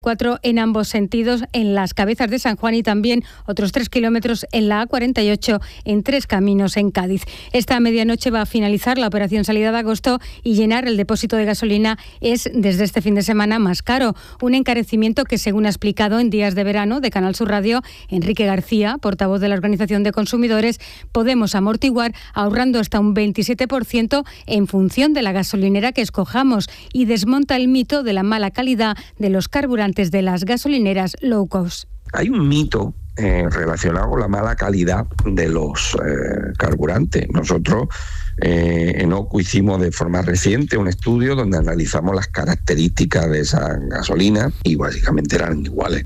4 en ambos sentidos en las Cabezas de San Juan y también otros 3 kilómetros en la A48 en Tres Caminos en Cádiz. Esta medianoche va a finalizar la operación salida de agosto y llenar el depósito de gasolina es desde este fin de semana más caro. Un encarecimiento que, según ha explicado en Días de Verano de Canal Sur Radio Enrique García, portavoz de la Organización de Consumidores, podemos amortiguar ahorrando hasta un 27% en función de la gasolinera que escojamos y desmonta el mito de la mala calidad de los carburantes de las gasolineras low cost. Hay un mito relacionado con la mala calidad de los carburantes. Nosotros en OCU hicimos de forma reciente un estudio donde analizamos las características de esa gasolina y básicamente eran iguales.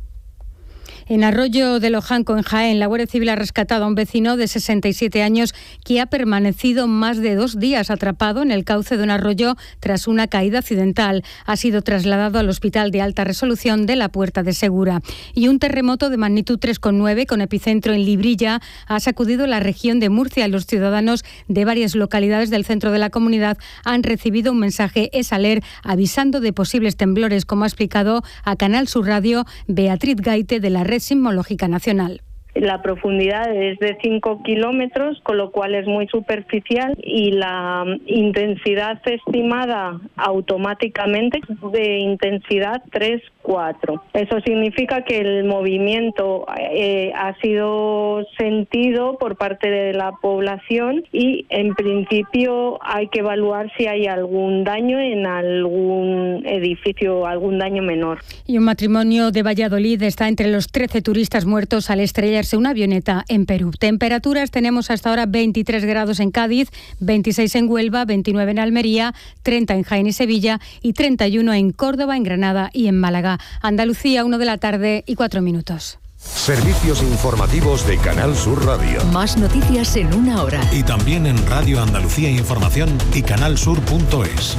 En Arroyo de Lojanco, en Jaén, la Guardia Civil ha rescatado a un vecino de 67 años que ha permanecido más de 2 días atrapado en el cauce de un arroyo tras una caída accidental. Ha sido trasladado al Hospital de Alta Resolución de la Puerta de Segura. Y un terremoto de magnitud 3,9 con epicentro en Librilla ha sacudido la región de Murcia. Los ciudadanos de varias localidades del centro de la comunidad han recibido un mensaje ESALER avisando de posibles temblores, como ha explicado a Canal Sur Radio Beatriz Gaite de la Red Sismológica Nacional. La profundidad es de 5 kilómetros, con lo cual es muy superficial, y la intensidad estimada automáticamente de intensidad 3,4. Eso significa que el movimiento ha sido sentido por parte de la población y en principio hay que evaluar si hay algún daño en algún edificio, algún daño menor. Y un matrimonio de Valladolid está entre los 13 turistas muertos al estrellarse una avioneta en Perú. Temperaturas tenemos hasta ahora 23 grados en Cádiz, 26 en Huelva, 29 en Almería, 30 en Jaén y Sevilla y 31 en Córdoba, en Granada y en Málaga. Andalucía, 1:04 p.m. Servicios informativos de Canal Sur Radio. Más noticias en 1 hora. Y también en Radio Andalucía Información y canalsur.es.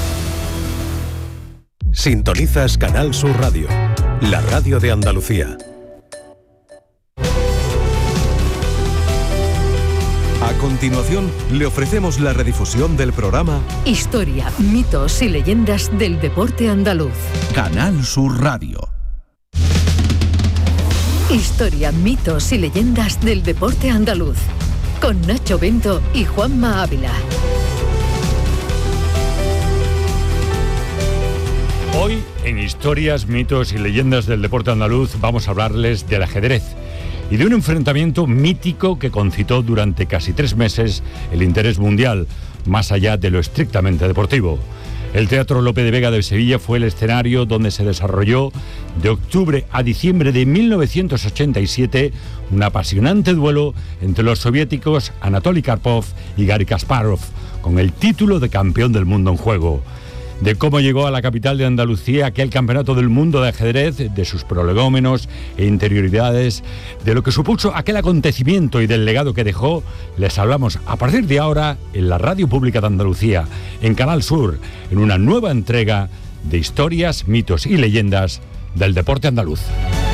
Sintonizas Canal Sur Radio, la radio de Andalucía. A continuación, le ofrecemos la redifusión del programa Historia, mitos y leyendas del deporte andaluz. Canal Sur Radio. Historia, mitos y leyendas del deporte andaluz. Con Nacho Bento y Juanma Ávila. Hoy, en Historias, mitos y leyendas del deporte andaluz, vamos a hablarles del ajedrez y de un enfrentamiento mítico que concitó durante casi 3 meses el interés mundial, más allá de lo estrictamente deportivo. El Teatro Lope de Vega de Sevilla fue el escenario donde se desarrolló de octubre a diciembre de 1987 un apasionante duelo entre los soviéticos Anatoly Karpov y Garry Kasparov, con el título de campeón del mundo en juego. De cómo llegó a la capital de Andalucía aquel campeonato del mundo de ajedrez, de sus prolegómenos e interioridades, de lo que supuso aquel acontecimiento y del legado que dejó, les hablamos a partir de ahora en la Radio Pública de Andalucía, en Canal Sur, en una nueva entrega de Historias, mitos y leyendas del deporte andaluz.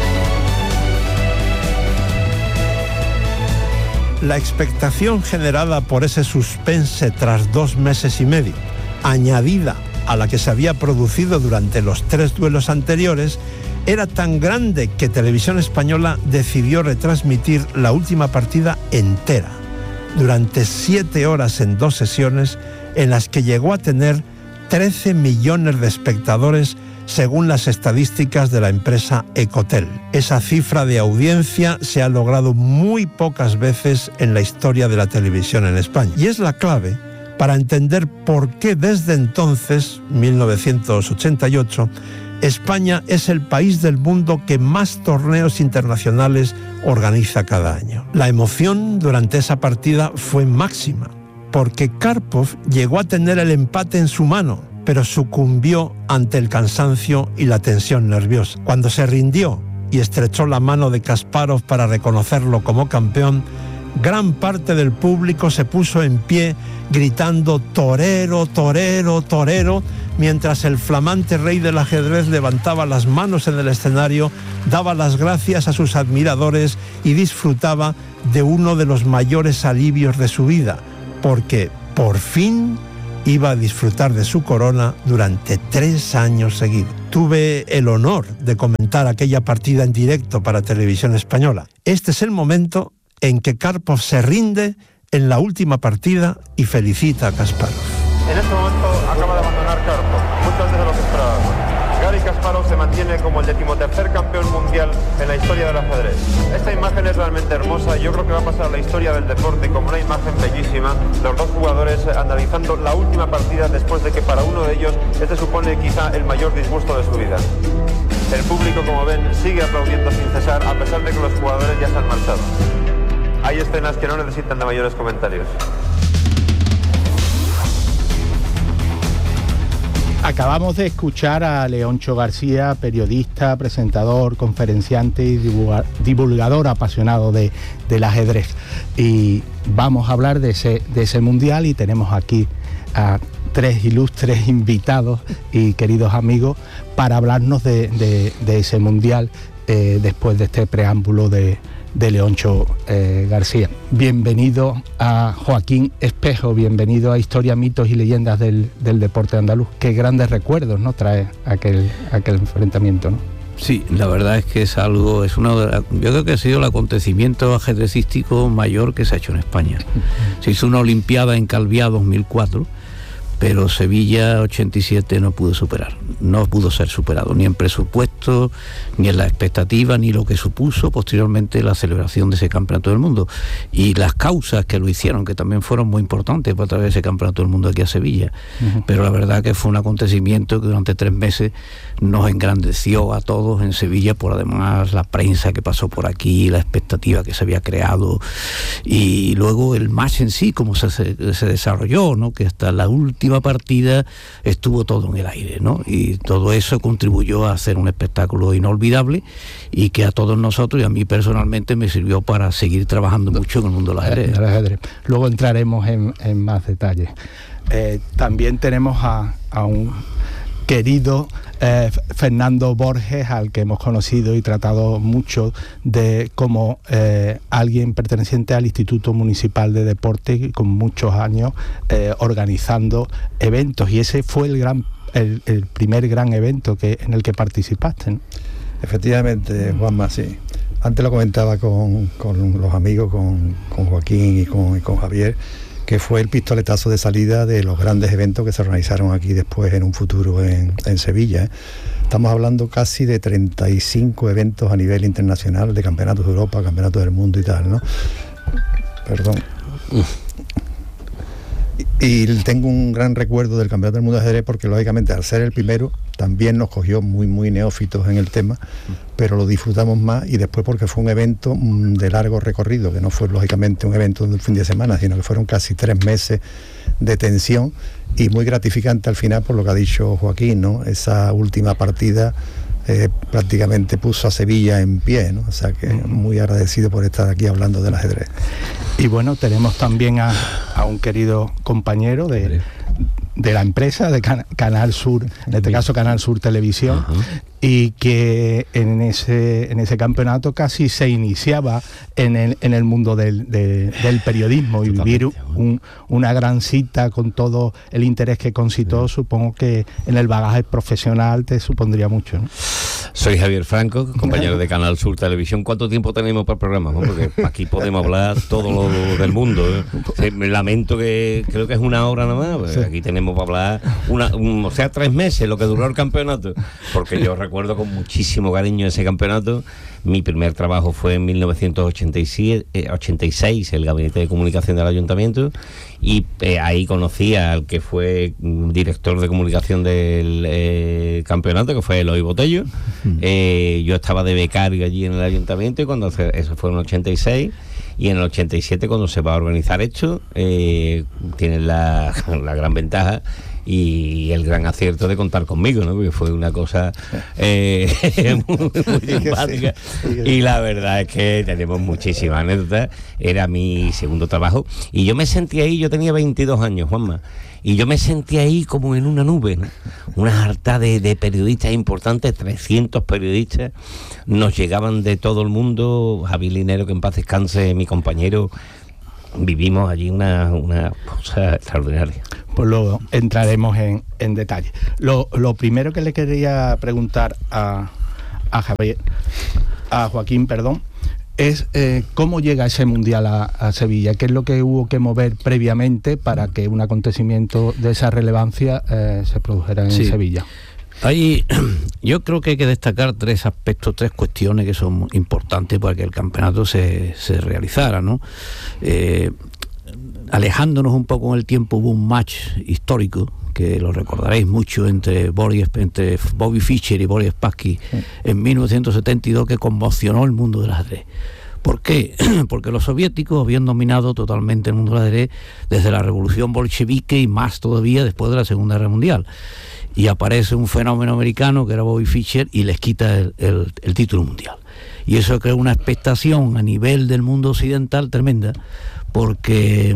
La expectación generada por ese suspense tras 2 meses y medio, añadida a la que se había producido durante los 3 duelos anteriores, era tan grande que Televisión Española decidió retransmitir la última partida entera, durante 7 horas en 2 sesiones, en las que llegó a tener 13 millones de espectadores, según las estadísticas de la empresa Ecotel. Esa cifra de audiencia se ha logrado muy pocas veces en la historia de la televisión en España. Y es la clave para entender por qué desde entonces, 1988, España es el país del mundo que más torneos internacionales organiza cada año. La emoción durante esa partida fue máxima, porque Karpov llegó a tener el empate en su mano, pero sucumbió ante el cansancio y la tensión nerviosa. Cuando se rindió y estrechó la mano de Kasparov para reconocerlo como campeón, gran parte del público se puso en pie gritando «torero, torero, torero», mientras el flamante rey del ajedrez levantaba las manos en el escenario, daba las gracias a sus admiradores y disfrutaba de uno de los mayores alivios de su vida, porque por fin iba a disfrutar de su corona durante 3 años seguidos. Tuve el honor de comentar aquella partida en directo para Televisión Española. Este es el momento en que Karpov se rinde en la última partida y felicita a Kasparov. En este momento acaba de abandonar Karpov, mucho antes de lo que esperábamos. Garry Kasparov se mantiene como el 13º campeón mundial en la historia del ajedrez. Esta imagen es realmente hermosa y yo creo que va a pasar a la historia del deporte como una imagen bellísima. Los dos jugadores analizando la última partida después de que para uno de ellos este supone quizá el mayor disgusto de su vida. El público, como ven, sigue aplaudiendo sin cesar a pesar de que los jugadores ya se han marchado. Hay escenas que no necesitan de mayores comentarios. Acabamos de escuchar a Leoncho García, periodista, presentador, conferenciante y divulgador apasionado del ajedrez. Y vamos a hablar de ese mundial y tenemos aquí a 3 ilustres invitados y queridos amigos para hablarnos de ese mundial después de este preámbulo de Leoncho García. Bienvenido a Joaquín Espejo, bienvenido a Historia, Mitos y Leyendas del Deporte Andaluz. Qué grandes recuerdos, ¿no?, trae aquel enfrentamiento, ¿no? Sí, la verdad es que es algo, yo creo que ha sido el acontecimiento ajedrecístico mayor que se ha hecho en España. Se hizo una Olimpiada en Calviá 2004, pero Sevilla 87 no pudo ser superado, ni en presupuesto, ni en la expectativa, ni lo que supuso posteriormente la celebración de ese Campeonato del Mundo. Y las causas que lo hicieron, que también fueron muy importantes para traer ese Campeonato del Mundo aquí a Sevilla. Uh-huh. Pero la verdad que fue un acontecimiento que durante 3 meses nos engrandeció a todos en Sevilla, por además la prensa que pasó por aquí, la expectativa que se había creado, y luego el match en sí, cómo se desarrolló, ¿no?, que hasta la última partida estuvo todo en el aire, ¿no? Y todo eso contribuyó a hacer un espectáculo inolvidable y que a todos nosotros y a mí personalmente me sirvió para seguir trabajando mucho en el mundo del ajedrez. Luego entraremos en más detalles. También tenemos a un querido Fernando Borges, al que hemos conocido y tratado mucho como alguien perteneciente al Instituto Municipal de Deporte, con muchos años organizando eventos, y ese fue el primer gran evento en el que participaste, ¿no? Efectivamente, Juanma, sí. Antes lo comentaba con los amigos, con Joaquín y con Javier, que fue el pistoletazo de salida de los grandes eventos que se organizaron aquí después en un futuro en Sevilla. Estamos hablando casi de 35 eventos a nivel internacional, de campeonatos de Europa, campeonatos del mundo y tal, ¿no? Perdón. Y tengo un gran recuerdo del Campeonato del Mundo de Ajedrez porque, lógicamente, al ser el primero, también nos cogió muy neófitos en el tema, pero lo disfrutamos más, y después porque fue un evento de largo recorrido, que no fue, lógicamente, un evento de un fin de semana, sino que fueron casi 3 meses de tensión, y muy gratificante al final, por lo que ha dicho Joaquín, ¿no? Esa última partida prácticamente puso a Sevilla en pie, ¿no? O sea que muy agradecido por estar aquí hablando del ajedrez. Y bueno, tenemos también a un querido compañero de la empresa, de Canal Sur, en este caso Canal Sur Televisión, uh-huh, y que en ese campeonato casi se iniciaba en el mundo del periodismo, y vivir una gran cita con todo el interés que concitó, supongo que en el bagaje profesional te supondría mucho, ¿no? Soy Javier Franco, compañero de Canal Sur Televisión. ¿Cuánto tiempo tenemos para el programa, ¿no? Porque aquí podemos hablar todo lo del mundo, ¿eh? Me lamento que creo que es 1 hora nada más, pues aquí tenemos para hablar 3 meses, lo que duró el campeonato, porque yo recuerdo con muchísimo cariño ese campeonato. Mi primer trabajo fue en 1986, el Gabinete de Comunicación del Ayuntamiento, y ahí conocí al que fue director de comunicación del campeonato, que fue Eloy Botello. Yo estaba de becario allí en el Ayuntamiento, y cuando eso fue en el 86, y en el 87, cuando se va a organizar esto, tiene la gran ventaja y el gran acierto de contar conmigo, ¿no? Porque fue una cosa muy simpática, y la verdad es que tenemos muchísimas anécdotas. Era mi segundo trabajo y yo me sentí ahí, yo tenía 22 años, Juanma, y yo me sentí ahí como en una nube, ¿no? Una harta de periodistas importantes, 300 periodistas, nos llegaban de todo el mundo. Javi Linero, que en paz descanse, mi compañero, vivimos allí una cosa extraordinaria. Pues luego entraremos en detalle. Lo primero que le quería preguntar a Joaquín, es cómo llega ese mundial a Sevilla, qué es lo que hubo que mover previamente para que un acontecimiento de esa relevancia se produjera en Sevilla. Yo creo que hay que destacar tres aspectos, tres cuestiones que son importantes para que el campeonato se realizara, ¿no? Alejándonos un poco en el tiempo, hubo un match histórico que lo recordaréis mucho entre Bobby Fischer y Boris Spassky en 1972, que conmocionó el mundo del ajedrez. ¿Por qué? Porque los soviéticos habían dominado totalmente el mundo del ajedrez desde la revolución bolchevique y más todavía después de la Segunda Guerra Mundial. Y aparece un fenómeno americano que era Bobby Fischer y les quita el título mundial. Y eso crea una expectación a nivel del mundo occidental tremenda, porque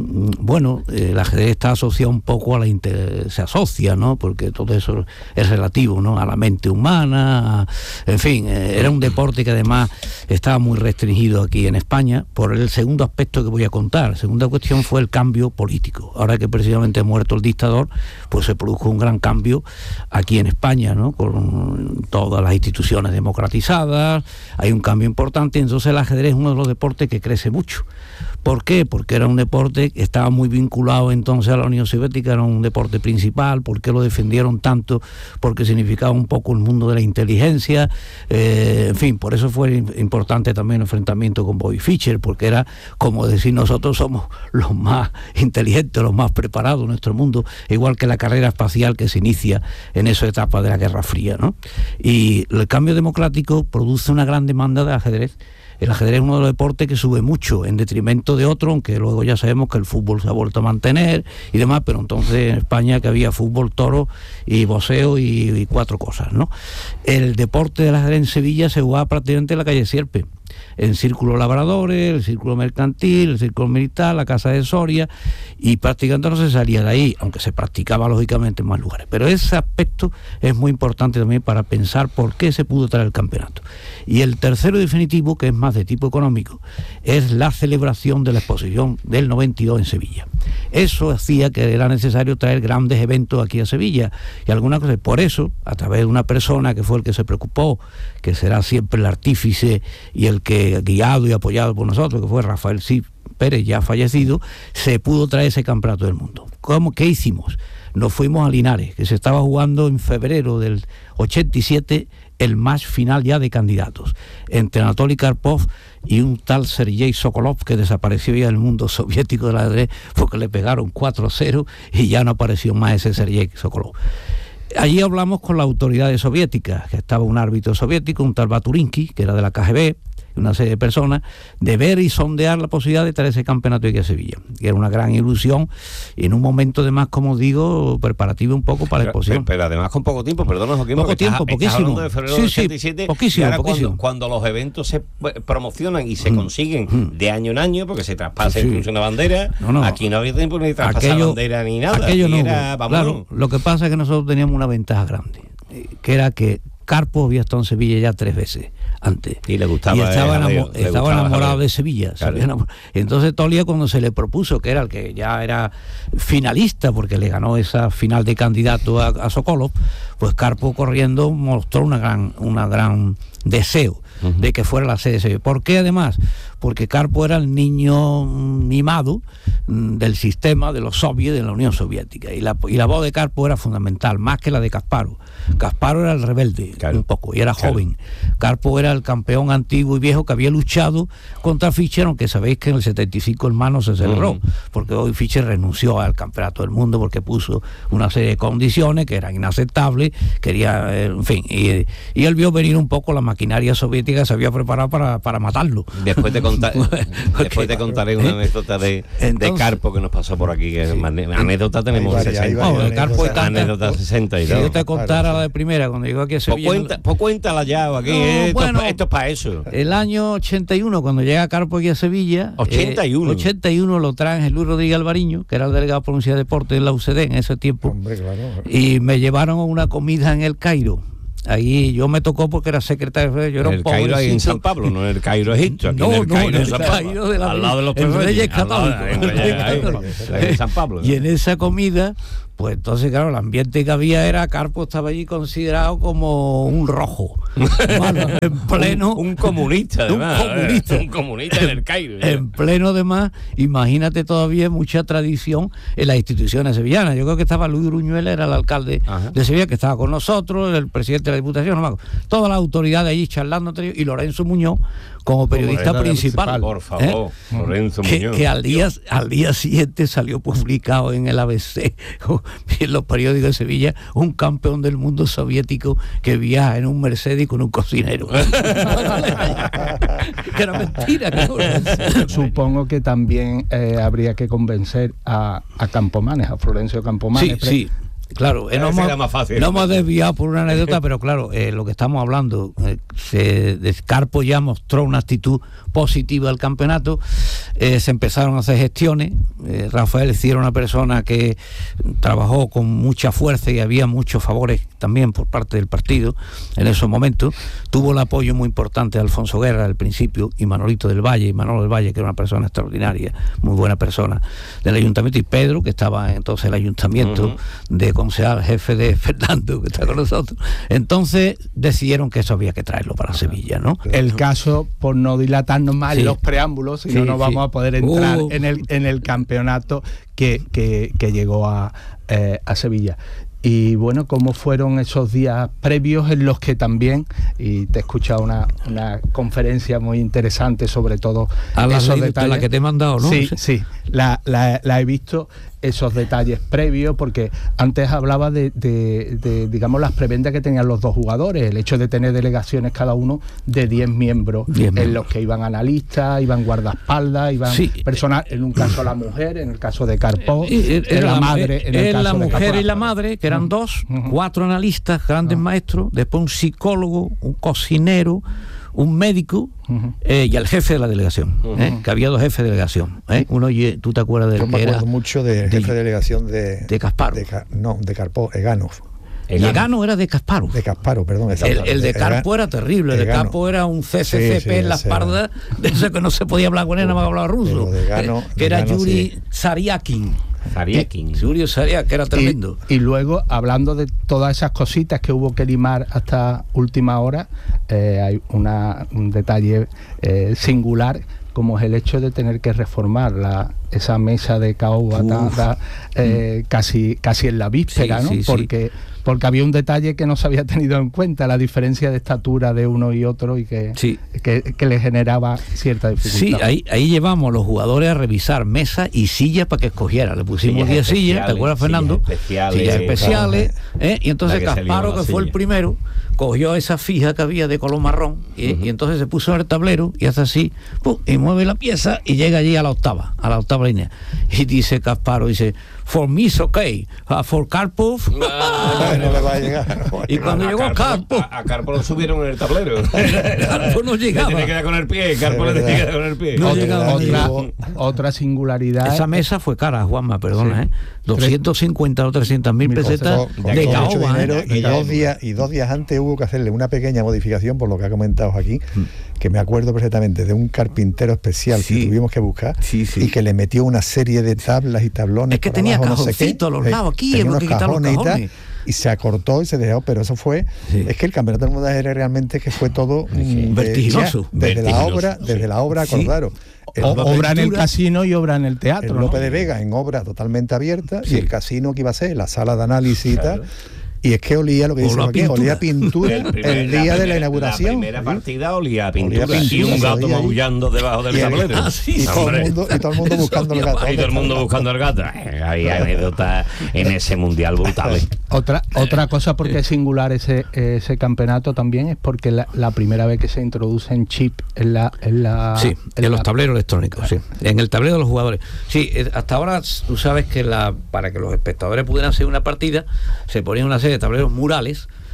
el ajedrez está asociado un poco a se asocia, ¿no? Porque todo eso es relativo, ¿no? A la mente humana, en fin, era un deporte que además estaba muy restringido aquí en España por el segundo aspecto que voy a contar. La segunda cuestión fue el cambio político. Ahora que precisamente ha muerto el dictador, pues se produjo un gran cambio aquí en España, ¿no? Con todas las instituciones democratizadas, hay un cambio importante, entonces el ajedrez es uno de los deportes que crece mucho. ¿Por qué? Porque era un deporte que estaba muy vinculado entonces a la Unión Soviética, era un deporte principal. ¿Por qué lo defendieron tanto? Porque significaba un poco el mundo de la inteligencia, en fin, por eso fue importante también el enfrentamiento con Bobby Fischer, porque era como decir, nosotros somos los más inteligentes, los más preparados en nuestro mundo, igual que la carrera espacial que se inicia en esa etapa de la Guerra Fría, ¿no? Y el cambio democrático produce una gran demanda de ajedrez. El ajedrez es uno de los deportes que sube mucho en detrimento de otro, aunque luego ya sabemos que el fútbol se ha vuelto a mantener y demás, pero entonces en España que había fútbol, toro y boxeo y cuatro cosas, ¿no? El deporte del ajedrez en Sevilla se jugaba prácticamente en la calle Sierpe, en círculo labradores, el círculo mercantil, el círculo militar, la casa de Soria, y prácticamente no se salía de ahí, aunque se practicaba lógicamente en más lugares. Pero ese aspecto es muy importante también para pensar por qué se pudo traer el campeonato. Y el tercero definitivo, que es más de tipo económico, es la celebración de la exposición del 92 en Sevilla. Eso hacía que era necesario traer grandes eventos aquí a Sevilla y algunas cosas. Por eso, a través de una persona que fue el que se preocupó, que será siempre el artífice y el que guiado y apoyado por nosotros, que fue Rafael Cid Pérez, ya fallecido, se pudo traer ese campeonato del mundo. ¿Qué hicimos? Nos fuimos a Linares, que se estaba jugando en febrero del 87 el match final ya de candidatos entre Anatoly Karpov y un tal Sergei Sokolov, que desapareció ya del mundo soviético del ajedrez porque le pegaron 4-0 y ya no apareció más ese Sergei Sokolov. Allí hablamos con las autoridades soviéticas, que estaba un árbitro soviético, un tal Baturinsky, que era de la KGB, una serie de personas, de ver y sondear la posibilidad de traer ese campeonato aquí a Sevilla. Y era una gran ilusión, y en un momento además, como digo, preparativo un poco para la exposición. Pero además con poco tiempo, perdona, Joaquín, poco tiempo, poquísimo. Hablando de febrero del 87, poquísimo, y ahora poquísimo. Cuando los eventos se promocionan y se consiguen de año en año, porque se traspasa incluso una bandera, aquí no había tiempo ni de traspasar bandera ni nada. Aquello no, claro, lo que pasa es que nosotros teníamos una ventaja grande, que era que Karpov había estado en Sevilla ya 3 veces antes. Y le gustaba. Y estaba enamorado de Sevilla. Claro. Entonces Tolia, cuando se le propuso, que era el que ya era finalista, porque le ganó esa final de candidato a Sokolov, pues Karpov corriendo mostró una gran deseo de que fuera la sede de Sevilla. ¿Por qué además? Porque Karpov era el niño mimado del sistema de los soviets de la Unión Soviética, y la voz de Karpov era fundamental, más que la de Kasparov. Kasparov era el rebelde, un poco, y era joven. Karpov era el campeón antiguo y viejo que había luchado contra Fischer, aunque sabéis que en el 75 el mano se celebró, porque hoy Fischer renunció al campeonato del mundo porque puso una serie de condiciones que eran inaceptables, quería, en fin, y él vio venir un poco la maquinaria soviética, se había preparado para matarlo. Después te contaré una anécdota de Karpov que nos pasó por aquí, que anécdota tenemos 60. Anécdota 60 y si yo te contara la de primera, cuando llegó aquí a Sevilla... Pues cuéntala ya, aquí, esto es para eso. El año 81, cuando llega Karpov aquí a Sevilla... 81 lo traen Jesús Rodríguez Alvariño, que era el delegado provincial de deportes de la UCD en ese tiempo. Hombre, claro. Y me llevaron a una comida en el Cairo, Ahí yo me tocó porque era secretario, yo era el un Cairo ahí en pobrecito. San Pablo, no en el Cairo Egipto, aquí No, en el no, Cairo, en en el San Cairo Pablo, de la al lado de los en Reyes al lado de- Católicos. en San Pablo. Y en esa comida, pues entonces, claro, el ambiente que había era, Carpo estaba allí considerado como un rojo. Bueno, en pleno... un comunista, además. Un comunista en el Cairo. En pleno, además, imagínate todavía mucha tradición en las instituciones sevillanas. Yo creo que estaba Luis Bruñuela, era el alcalde de Sevilla, que estaba con nosotros, el presidente de la Diputación, no me acuerdo, todas las autoridades allí charlando entre ellos, y Lorenzo Muñoz como periodista principal. Por favor, Lorenzo Muñoz. Que al día siguiente salió publicado en el ABC, en los periódicos de Sevilla, un campeón del mundo soviético que viaja en un Mercedes con un cocinero. Que era mentira. Supongo que también habría que convencer a Campomanes, a Florencio Campomanes. Sí. Claro, no hemos desviado por una anécdota, pero claro, lo que estamos hablando, Carpo ya mostró una actitud positiva al campeonato, se empezaron a hacer gestiones, Rafael sí era una persona que trabajó con mucha fuerza y había muchos favores también por parte del partido en esos momentos, tuvo el apoyo muy importante de Alfonso Guerra al principio y Manolito del Valle, que era una persona extraordinaria, muy buena persona del ayuntamiento, y Pedro, que estaba entonces en el ayuntamiento de concejal, jefe de Fernando, que está con nosotros. Entonces decidieron que eso había que traerlo para Sevilla, ¿no? El caso, por no dilatarnos más en los preámbulos, si no vamos a poder entrar en el campeonato que llegó a Sevilla. Y bueno, ¿cómo fueron esos días previos en los que también, y te he escuchado una conferencia muy interesante sobre todo esos detalles? La que te he mandado, ¿no? Sí, la he visto, esos detalles previos, porque antes hablaba de digamos, las prebendas que tenían los dos jugadores, el hecho de tener delegaciones cada uno de 10 miembros, en los que iban analistas, iban guardaespaldas, iban personas, en un caso la mujer, en el caso de Carpo, era la madre, en el caso la de mujer Carpo. y la madre, que eran dos, 4 analistas, grandes maestros, después un psicólogo, un cocinero, un médico y el jefe de la delegación, que había 2 jefes de delegación. Uno, ¿tú te acuerdas del que era? Yo me acuerdo mucho del jefe de delegación de Casparo. De Carpo, Eganov. Egano era de Casparo. De Casparo, perdón. El de Carpo era terrible, el de Carpo era un CCCP en la espalda, de eso que no se podía hablar con él, nada más hablaba ruso. Que era Yuri Sariakin. Yuri Sariakin, que era tremendo. Y luego, hablando de todas esas cositas que hubo que limar hasta última hora, hay un detalle singular, como es el hecho de tener que reformar esa mesa de caoba casi en la víspera, ¿no? Porque había un detalle que no se había tenido en cuenta, la diferencia de estatura de uno y otro, y que le generaba cierta dificultad. Sí, ahí llevamos a los jugadores a revisar mesas y sillas para que escogiera. Le pusimos 10 sillas, ¿te acuerdas, Fernando? Sillas especiales. Y entonces Casparo, que fue el primero, cogió esa fija que había de color marrón y entonces se puso en el tablero y hace así, y mueve la pieza y llega allí a la octava línea. Y dice Casparo, for me it's okay, for Karpov no le va a llegar. Y cuando llegó Carpo, a Carpo lo subieron en el tablero. Carpo no llegaba. Le tenía que dar con el pie, Carpo le tenía que dar con el pie. No llegaba. Otra singularidad. Esa mesa fue cara, Juanma, perdona, 250 o 300.000 pesetas de caoba. Y 2 días antes hubo que hacerle una pequeña modificación, por lo que ha comentado aquí, que me acuerdo perfectamente de un carpintero especial que tuvimos que buscar y que le metió una serie de tablas y tablones. Es que tenía cajoncitos a los lados aquí, tenía unos cajones y tal, y se acortó y se dejó, pero eso fue, es que el campeonato del mundo de ajedrez realmente que fue todo vertiginoso. Desde la obra, acordaros. Obra en el casino y obra en el teatro. El López de Vega en obra totalmente abierta y el casino que iba a ser la sala de análisis y tal. Y es que olía lo que dice aquí, olía pintura el día de la inauguración. La primera partida olía a pintura. Y un gato maullando debajo del tablero. Y todo el mundo buscando el gato. Y todo el mundo buscando el gato. Hay anécdotas en ese mundial brutales. Otra cosa porque es singular ese campeonato también es porque la primera vez que se introducen chip en los tableros electrónicos, en el tablero de los jugadores. Sí, hasta ahora tú sabes que para que los espectadores pudieran seguir una partida se ponía una serie de tableros murales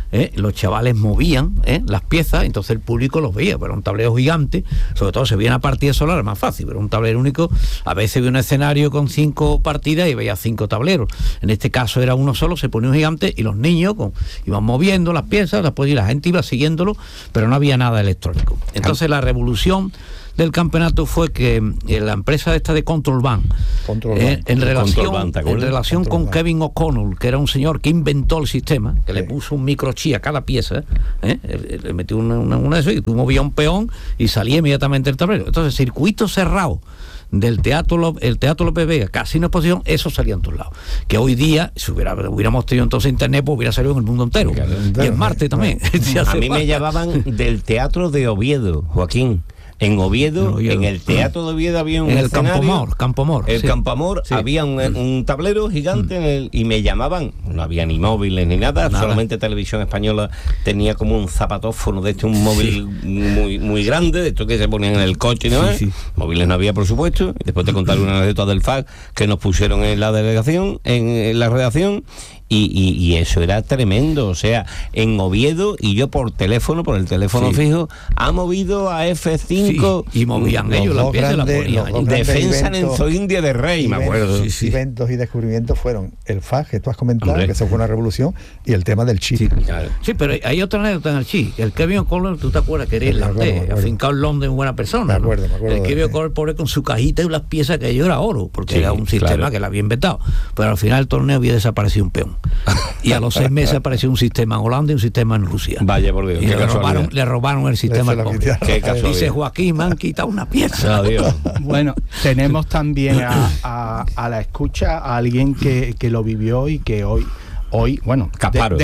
los chavales movían las piezas, entonces el público los veía, pero un tablero gigante, sobre todo se veía una partida sola, era más fácil, pero un tablero único, a veces veía un escenario con 5 partidas y veía 5 tableros. En este caso era uno solo, se ponía un gigante y los niños iban moviendo las piezas, después la gente iba siguiéndolo, pero no había nada electrónico. Entonces la revolución del campeonato fue que la empresa esta de Control Band, en relación con Kevin O'Connell, que era un señor que inventó el sistema, que le puso un microchip a cada pieza, le metió una de esas y tú movías un peón y salía inmediatamente el tablero. Entonces, circuito cerrado del teatro, el Teatro López Vega, Casino Exposición, eso salía en todos lados. Que hoy día, si hubiéramos tenido entonces internet, pues hubiera salido en el mundo entero. Y en Marte también. A mí me llamaban del Teatro de Oviedo, Joaquín. En Oviedo, en el Teatro de Oviedo había un escenario. Campomor. El Campomor, había un tablero gigante y me llamaban, no había ni móviles ni nada, solamente Televisión Española tenía como un zapatófono de un móvil muy grande, de estos que se ponían en el coche y demás. Móviles no había, por supuesto. Y después te contaré una anécdota del FAC que nos pusieron en la delegación, en la redacción. Y eso era tremendo, o sea, en Oviedo, y yo por el teléfono fijo, ha movido a F5 y movían ellos las piezas, la ponían. Defensa en India de Rey, me acuerdo. Eventos y descubrimientos fueron el FAG, que tú has comentado, que eso fue una revolución, y el tema del chip. Sí, pero hay otra anécdota en el chip. El Kevin O'Connell, tú te acuerdas que era irlandés, afincado en Londres, buena persona. Me acuerdo. El Kevin O'Connell, pobre, con su cajita y las piezas que yo era oro, porque era un sistema que la había inventado. Pero al final del torneo había desaparecido un peón. Y a los 6 meses apareció un sistema en Holanda y un sistema en Rusia. Vaya por Dios. Y le robaron el sistema al pobre. Dice Joaquín, me han quitado una pieza. Bueno, tenemos también a la escucha a alguien que lo vivió y que hoy, bueno, Casparo.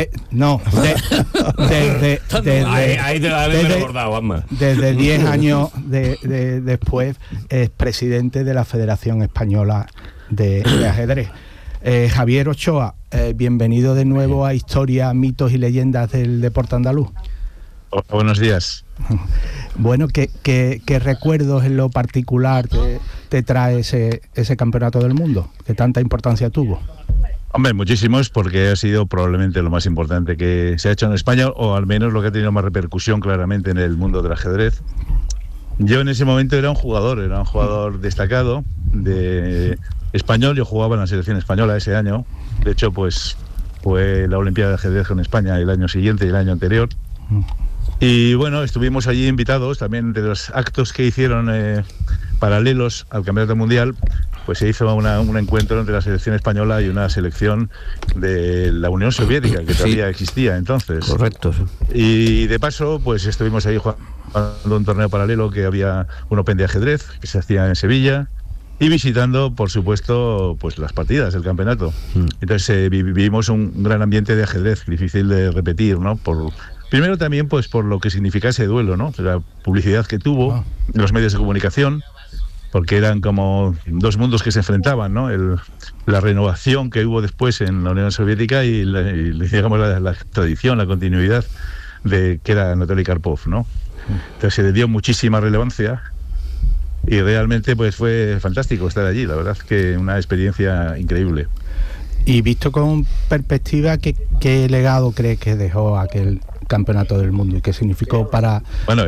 Desde 10 años después es presidente de la Federación Española de Ajedrez. Javier Ochoa, bienvenido de nuevo a Historia, Mitos y Leyendas del Deporte Andaluz. Hola, buenos días. Bueno, ¿qué recuerdos en lo particular te trae ese campeonato del mundo? ¿Qué tanta importancia tuvo? Hombre, muchísimos, porque ha sido probablemente lo más importante que se ha hecho en España, o al menos lo que ha tenido más repercusión claramente en el mundo del ajedrez. Yo en ese momento era un jugador destacado de español. Yo jugaba en la selección española ese año. De hecho, pues fue la Olimpiada de Ajedrez en España el año siguiente y el año anterior. Y bueno, estuvimos allí invitados también. De los actos que hicieron paralelos al Campeonato Mundial, pues se hizo un encuentro entre la selección española y una selección de la Unión Soviética, que todavía existía entonces. Correcto. Y de paso, pues estuvimos ahí jugando un torneo paralelo, que había un Open de ajedrez que se hacía en Sevilla, y visitando, por supuesto, pues las partidas del campeonato. Entonces vivimos un gran ambiente de ajedrez, difícil de repetir, ¿no? Primero también, pues por lo que significa ese duelo, ¿no? La publicidad que tuvo, los medios de comunicación, porque eran como dos mundos que se enfrentaban, ¿no? La renovación que hubo después en la Unión Soviética y digamos la tradición, la continuidad de que era Anatoly Karpov, ¿no? Entonces se le dio muchísima relevancia y realmente pues fue fantástico estar allí. La verdad es que una experiencia increíble. Y visto con perspectiva, ¿qué legado crees que dejó aquel campeonato del mundo y qué significó para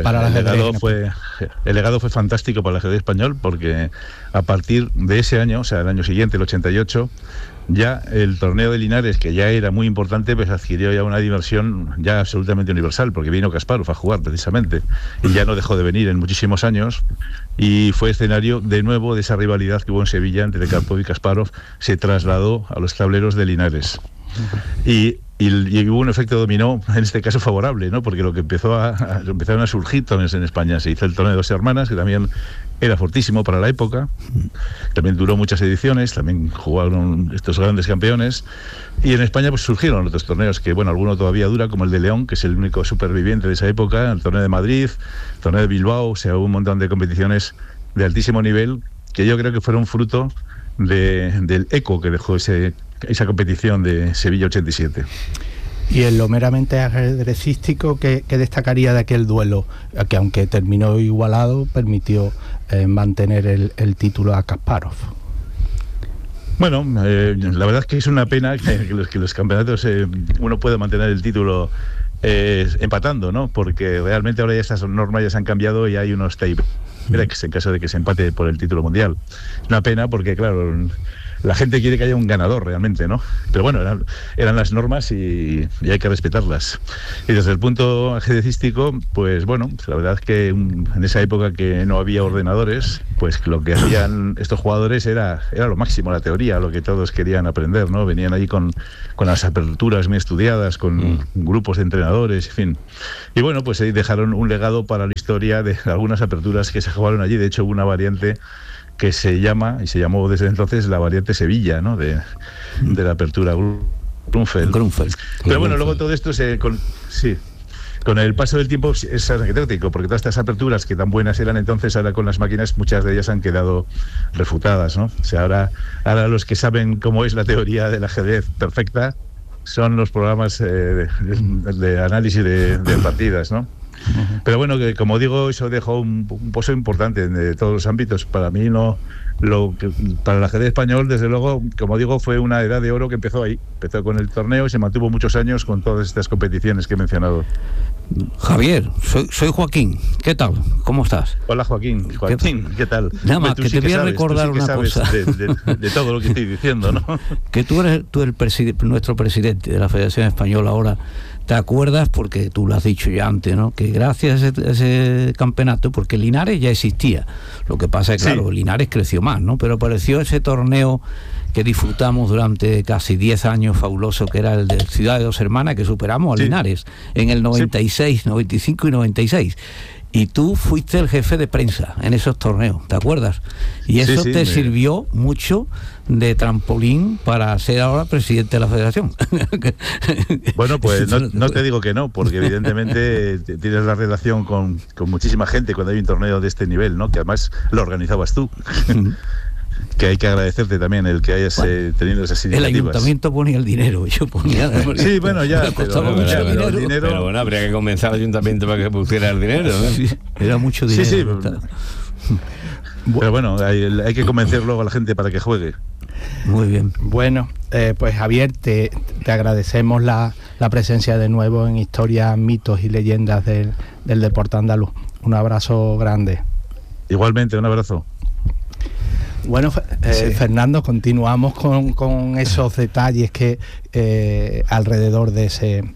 el legado fue fantástico para el ajedrez español, porque a partir de ese año, o sea, el año siguiente, el 88, ya el torneo de Linares, que ya era muy importante, pues adquirió ya una dimensión ya absolutamente universal, porque vino Kasparov a jugar precisamente y ya no dejó de venir en muchísimos años, y fue escenario de nuevo de esa rivalidad que hubo en Sevilla entre Karpov y Kasparov. Se trasladó a los tableros de Linares y hubo un efecto dominó, en este caso favorable, ¿no? Porque lo que empezaron a surgir torneos en España. Se hizo el torneo de 2 hermanas, que también era fortísimo para la época, también duró muchas ediciones, también jugaron estos grandes campeones, y en España pues surgieron otros torneos que, bueno, alguno todavía dura, como el de León, que es el único superviviente de esa época, el torneo de Madrid, el torneo de Bilbao. O sea, hubo un montón de competiciones de altísimo nivel que yo creo que fueron fruto del eco que dejó esa competición de Sevilla 87. Y en lo meramente ajedrecístico, ¿qué destacaría de aquel duelo? Que aunque terminó igualado, permitió mantener el título a Kasparov. Bueno, la verdad es que es una pena que los campeonatos uno pueda mantener el título empatando, ¿no? Porque realmente ahora ya estas normas ya se han cambiado y hay unos tiebreaks en caso de que se empate por el título mundial. Es una pena porque, claro, la gente quiere que haya un ganador realmente, ¿no? Pero bueno, eran las normas y hay que respetarlas. Y desde el punto ajedrecístico, pues bueno, la verdad es que en esa época que no había ordenadores, pues lo que hacían estos jugadores era lo máximo, la teoría, lo que todos querían aprender, ¿no? Venían allí con las aperturas muy estudiadas, con grupos de entrenadores, en fin. Y bueno, pues ahí dejaron un legado para la historia de algunas aperturas que se jugaron allí. De hecho, hubo una variante que se llama, y se llamó desde entonces, la variante Sevilla, ¿no? De la apertura Grunfeld. Pero bueno, luego todo esto con el paso del tiempo es anecdótico, porque todas estas aperturas que tan buenas eran entonces, ahora con las máquinas muchas de ellas han quedado refutadas, ¿no? O sea, ahora los que saben cómo es la teoría del ajedrez perfecta son los programas de análisis de partidas, ¿no? Pero bueno, que como digo, eso dejó un pozo importante de todos los ámbitos. Para mí para el ajedrez español, desde luego, como digo, fue una edad de oro que empezó ahí. Empezó con el torneo y se mantuvo muchos años con todas estas competiciones que he mencionado. Javier, soy Joaquín. ¿Qué tal? ¿Cómo estás? Hola, Joaquín. ¿Qué tal? Nada más, que te voy a recordar una cosa. De todo lo que estoy diciendo, ¿no? Que tú eres nuestro presidente de la Federación Española ahora. ¿Te acuerdas? Porque tú lo has dicho ya antes, ¿no? Que gracias a ese campeonato, porque Linares ya existía. Lo que pasa es que, claro, Linares creció más, ¿no? Pero apareció ese torneo que disfrutamos durante casi 10 años fabuloso, que era el de Ciudad de Dos Hermanas, que superamos a Linares en el 96, 95 y 96. Y tú fuiste el jefe de prensa en esos torneos, ¿te acuerdas? Y eso te sirvió mucho de trampolín para ser ahora presidente de la federación. Bueno, pues no te digo que no, porque evidentemente tienes la relación con muchísima gente cuando hay un torneo de este nivel, ¿no? Que además lo organizabas tú. Que hay que agradecerte también el que hayas tenido esas iniciativas. El ayuntamiento ponía el dinero, yo ponía... Sí, bueno, ya, pero el dinero... Pero bueno, habría que convencer al ayuntamiento para que pusiera el dinero, ¿no? Sí, era mucho dinero. Sí. Pero bueno, hay que convencer luego a la gente para que juegue. Muy bien. Bueno, pues Javier, te agradecemos la presencia de nuevo en Historias, Mitos y Leyendas del deporte andaluz. Un abrazo grande. Igualmente, un abrazo. Bueno, Fernando, continuamos con esos detalles que alrededor de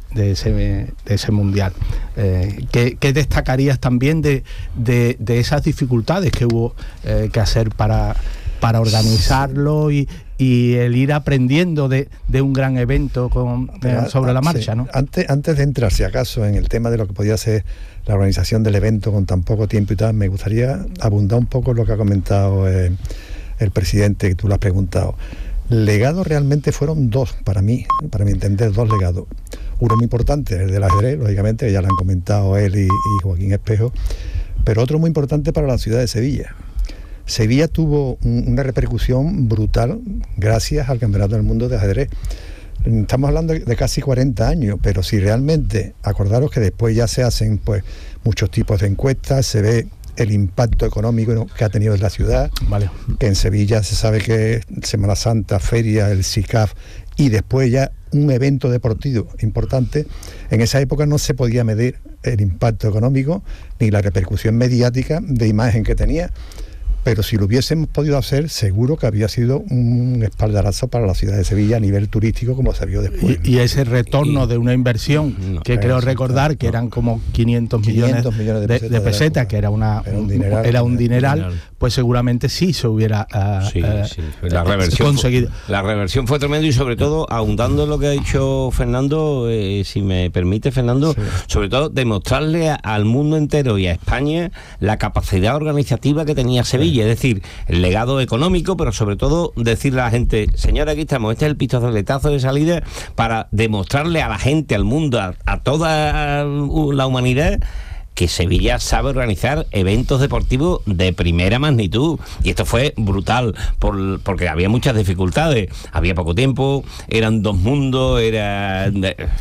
ese mundial. ¿Qué destacarías también de esas dificultades que hubo que hacer para organizarlo y el ir aprendiendo de un gran evento sobre la marcha, ¿no? Antes de entrar, si acaso, en el tema de lo que podía ser la organización del evento con tan poco tiempo y tal, me gustaría abundar un poco en lo que ha comentado el presidente, que tú lo has preguntado. Legados realmente fueron dos, para mí entender, dos legados. Uno muy importante, el del ajedrez, lógicamente, que ya lo han comentado él y Joaquín Espejo, pero otro muy importante para la ciudad de Sevilla. Sevilla tuvo una repercusión brutal gracias al Campeonato del Mundo de Ajedrez. Estamos hablando de casi 40 años, pero si realmente, acordaros que después ya se hacen pues muchos tipos de encuestas, se ve el impacto económico que ha tenido en la ciudad, vale. Que en Sevilla se sabe que Semana Santa, feria, el SICAF y después ya un evento deportivo importante. En esa época no se podía medir el impacto económico ni la repercusión mediática de imagen que tenía, pero si lo hubiésemos podido hacer, seguro que había sido un espaldarazo para la ciudad de Sevilla a nivel turístico, como se vio después. Y ese retorno de una inversión que creo recordar que eran como 500 millones de pesetas, que era un dineral, pues seguramente sí se hubiera conseguido. La reversión fue tremenda y sobre todo, ahondando en lo que ha dicho Fernando, si me permite, Fernando, sobre todo demostrarle al mundo entero y a España la capacidad organizativa que tenía Sevilla. Es decir, el legado económico, pero sobre todo decirle a la gente, señora, aquí estamos, este es el pistoletazo de salida para demostrarle a la gente, al mundo, a toda la humanidad, que Sevilla sabe organizar eventos deportivos de primera magnitud. Y esto fue brutal, porque había muchas dificultades. Había poco tiempo, eran dos mundos, era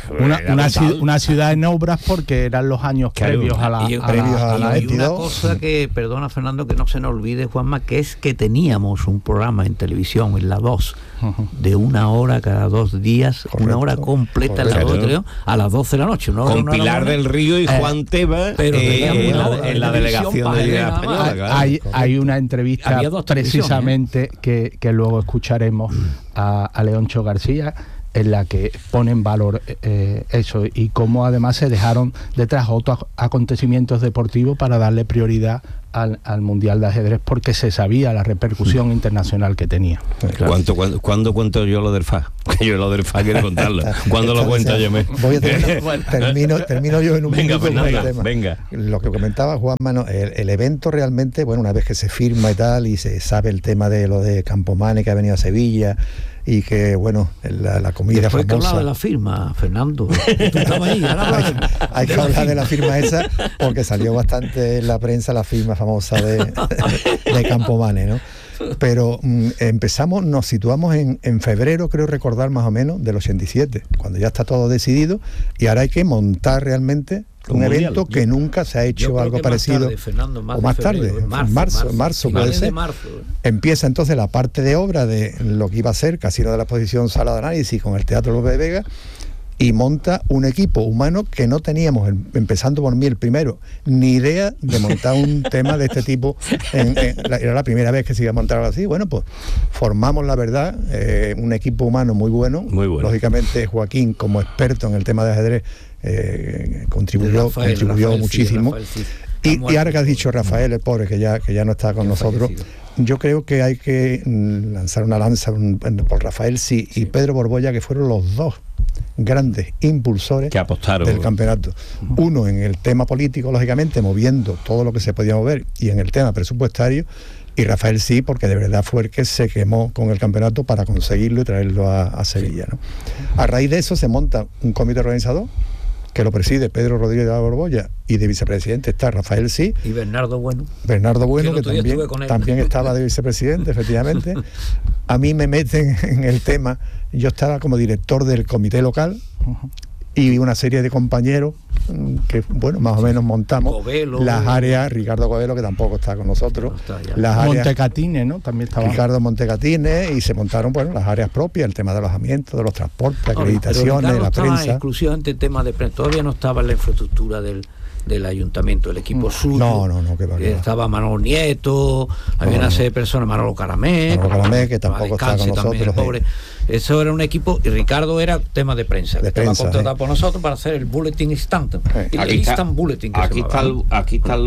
una ciudad en obras, porque eran los años previos a la y una cosa que, perdona Fernando, que no se nos olvide, Juanma, que es que teníamos un programa en televisión, en la 2, de 1 hora cada 2 días, correcto, 1 hora completa a las 12 de la noche. Con Pilar del Río y Juan Tebas en la delegación de Liga Española. Claro. Hay una entrevista precisamente que luego escucharemos a Leoncho García, en la que pone en valor eso y cómo además se dejaron detrás otros acontecimientos deportivos para darle prioridad al Mundial de Ajedrez, porque se sabía la repercusión internacional que tenía. ¿Cuándo cuento yo lo del FA? Yo lo del FA quiero contarlo. ¿Cuándo lo cuento yo? Voy a termino yo en un minuto con el tema. Venga. Lo que comentaba Juanma, el evento realmente, bueno, una vez que se firma y tal, y se sabe el tema de lo de Campomanes, que ha venido a Sevilla, y que, bueno, la comida después famosa... que hablaba de la firma, Fernando. Hay que hablar de la firma esa, porque salió bastante en la prensa la firma famosa de Campomanes, ¿no? Pero nos situamos en febrero, creo recordar más o menos, del 87, cuando ya está todo decidido, y ahora hay que montar realmente un evento que nunca se ha hecho algo parecido, tarde, Fernando, o más tarde, marzo puede ser. Empieza entonces la parte de obra de lo que iba a ser Casino de la Exposición Sala de Análisis con el Teatro López de Vega, y monta un equipo humano que no teníamos, empezando por mí el primero, ni idea de montar un tema de este tipo. Era la primera vez que se iba a montar algo así. Bueno, pues formamos, la verdad, un equipo humano muy bueno. Lógicamente Joaquín, como experto en el tema de ajedrez, contribuyó muchísimo. Y ahora que has dicho Rafael, el pobre, que ya no está con nosotros, yo creo que hay que lanzar una lanza por Rafael sí y Pedro Borbolla, que fueron los dos grandes impulsores que apostaron del campeonato. Uno en el tema político, lógicamente, moviendo todo lo que se podía mover, y en el tema presupuestario, y Rafael sí, porque de verdad fue el que se quemó con el campeonato para conseguirlo y traerlo a Sevilla, ¿no? A raíz de eso se monta un comité organizador que lo preside Pedro Rodríguez de la Borbolla, y de vicepresidente está Rafael sí y Bernardo Bueno, que también estaba de vicepresidente, efectivamente. A mí me meten en el tema, yo estaba como director del comité local, y una serie de compañeros que, bueno, más o menos montamos Covelo, las áreas, Ricardo Covelo, que tampoco está con nosotros, las áreas, Montecatines, ¿no? También estaba Ricardo Montecatines, y se montaron, bueno, las áreas propias, el tema de alojamiento, de los transportes, acreditaciones, la prensa. Exclusivamente el tema de prensa, todavía no estaba en la infraestructura del ayuntamiento, el equipo suyo. No, que estaba Manolo Nieto, había una serie de personas, Manolo Caramé, que tampoco está con nosotros. Pobre. Eso era un equipo, y Ricardo era tema de prensa, que estaba contratado por nosotros para hacer el Bulletin Instant. Aquí están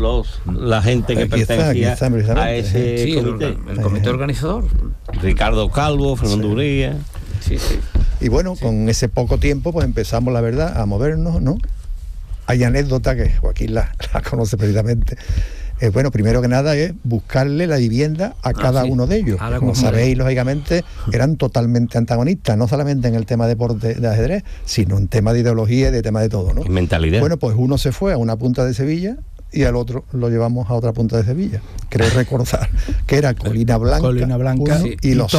la gente que pertenecía a ese comité. El comité organizador. Ricardo Calvo, Fernando Uría. Sí. Y bueno, con ese poco tiempo, pues empezamos, la verdad, a movernos, ¿no? Hay anécdota que Joaquín la conoce precisamente. Bueno, primero que nada es buscarle la vivienda a cada uno de ellos. Como sabéis, lógicamente, eran totalmente antagonistas, no solamente en el tema de deporte de ajedrez, sino en tema de ideología y de tema de todo, ¿no? Mentalidad. Bueno, pues uno se fue a una punta de Sevilla y al otro lo llevamos a otra punta de Sevilla. Creo recordar que era Colina Blanca y los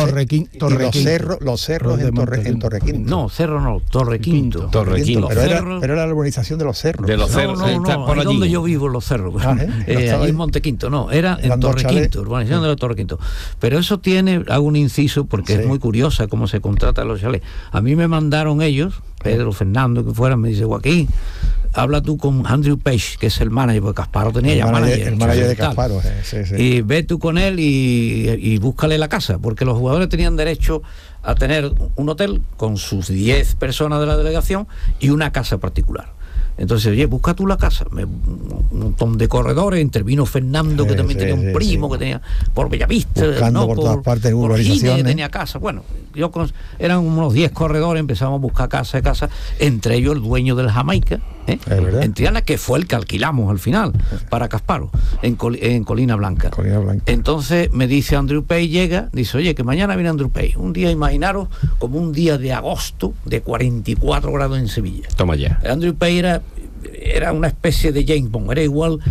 cerros en Torrequinto. No, cerro no, Torrequinto. Pero era la urbanización de los cerros. De los cerros. No, por allí donde yo vivo, los cerros. Allí en Montequinto, no, era en Torrequinto, urbanización de los Torrequinto. Pero eso hago un inciso porque es muy curiosa cómo se contratan los chalés. A mí me mandaron ellos, Pedro, Fernando, que fueran, me dice, Joaquín, habla tú con Andrew Page, que es el manager, porque Casparo tenía ya manager. El manager de Casparo, Y ve tú con él y búscale la casa, porque los jugadores tenían derecho a tener un hotel con sus 10 personas de la delegación y una casa particular. Entonces, oye, busca tú la casa. Un montón de corredores, intervino Fernando, que también tenía un primo, que tenía por Bellavista, buscando por todas partes urbanizaciones. Tenía casa. Bueno, eran unos 10 corredores, empezamos a buscar casa, entre ellos el dueño del Jamaica, en Triana, que fue el que alquilamos al final para Casparo, en Colina Blanca. Entonces me dice Andrew Page, dice, oye, que mañana viene Andrew Page. Un día, imaginaros, como un día de agosto de 44 grados en Sevilla. Toma ya. Andrew Page era una especie de James Bond, era igual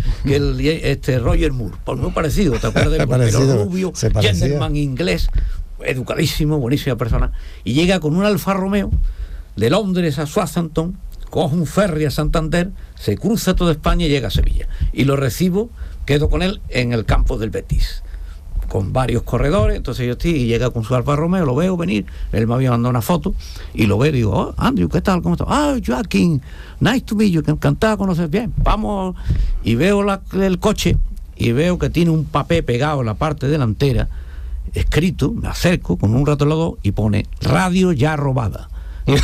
que Roger Moore, por muy parecido, ¿te acuerdas? Pero rubio, gentleman inglés, educadísimo, buenísima persona, y llega con un Alfa Romeo de Londres a Southampton, coge un ferry a Santander, se cruza toda España y llega a Sevilla, y lo recibo, quedo con él en el campo del Betis. con varios corredores. Entonces yo estoy y llega con su Alfa Romeo, lo veo venir, él me había mandado una foto y lo veo y digo, oh, Andrew, ¿qué tal? ¿Cómo estás? Ah, Joaquín, nice to meet you, encantado de conocer. Bien, vamos. Y veo el coche y veo que tiene un papel pegado en la parte delantera, escrito, me acerco con un rato y pone radio ya robada. Digo,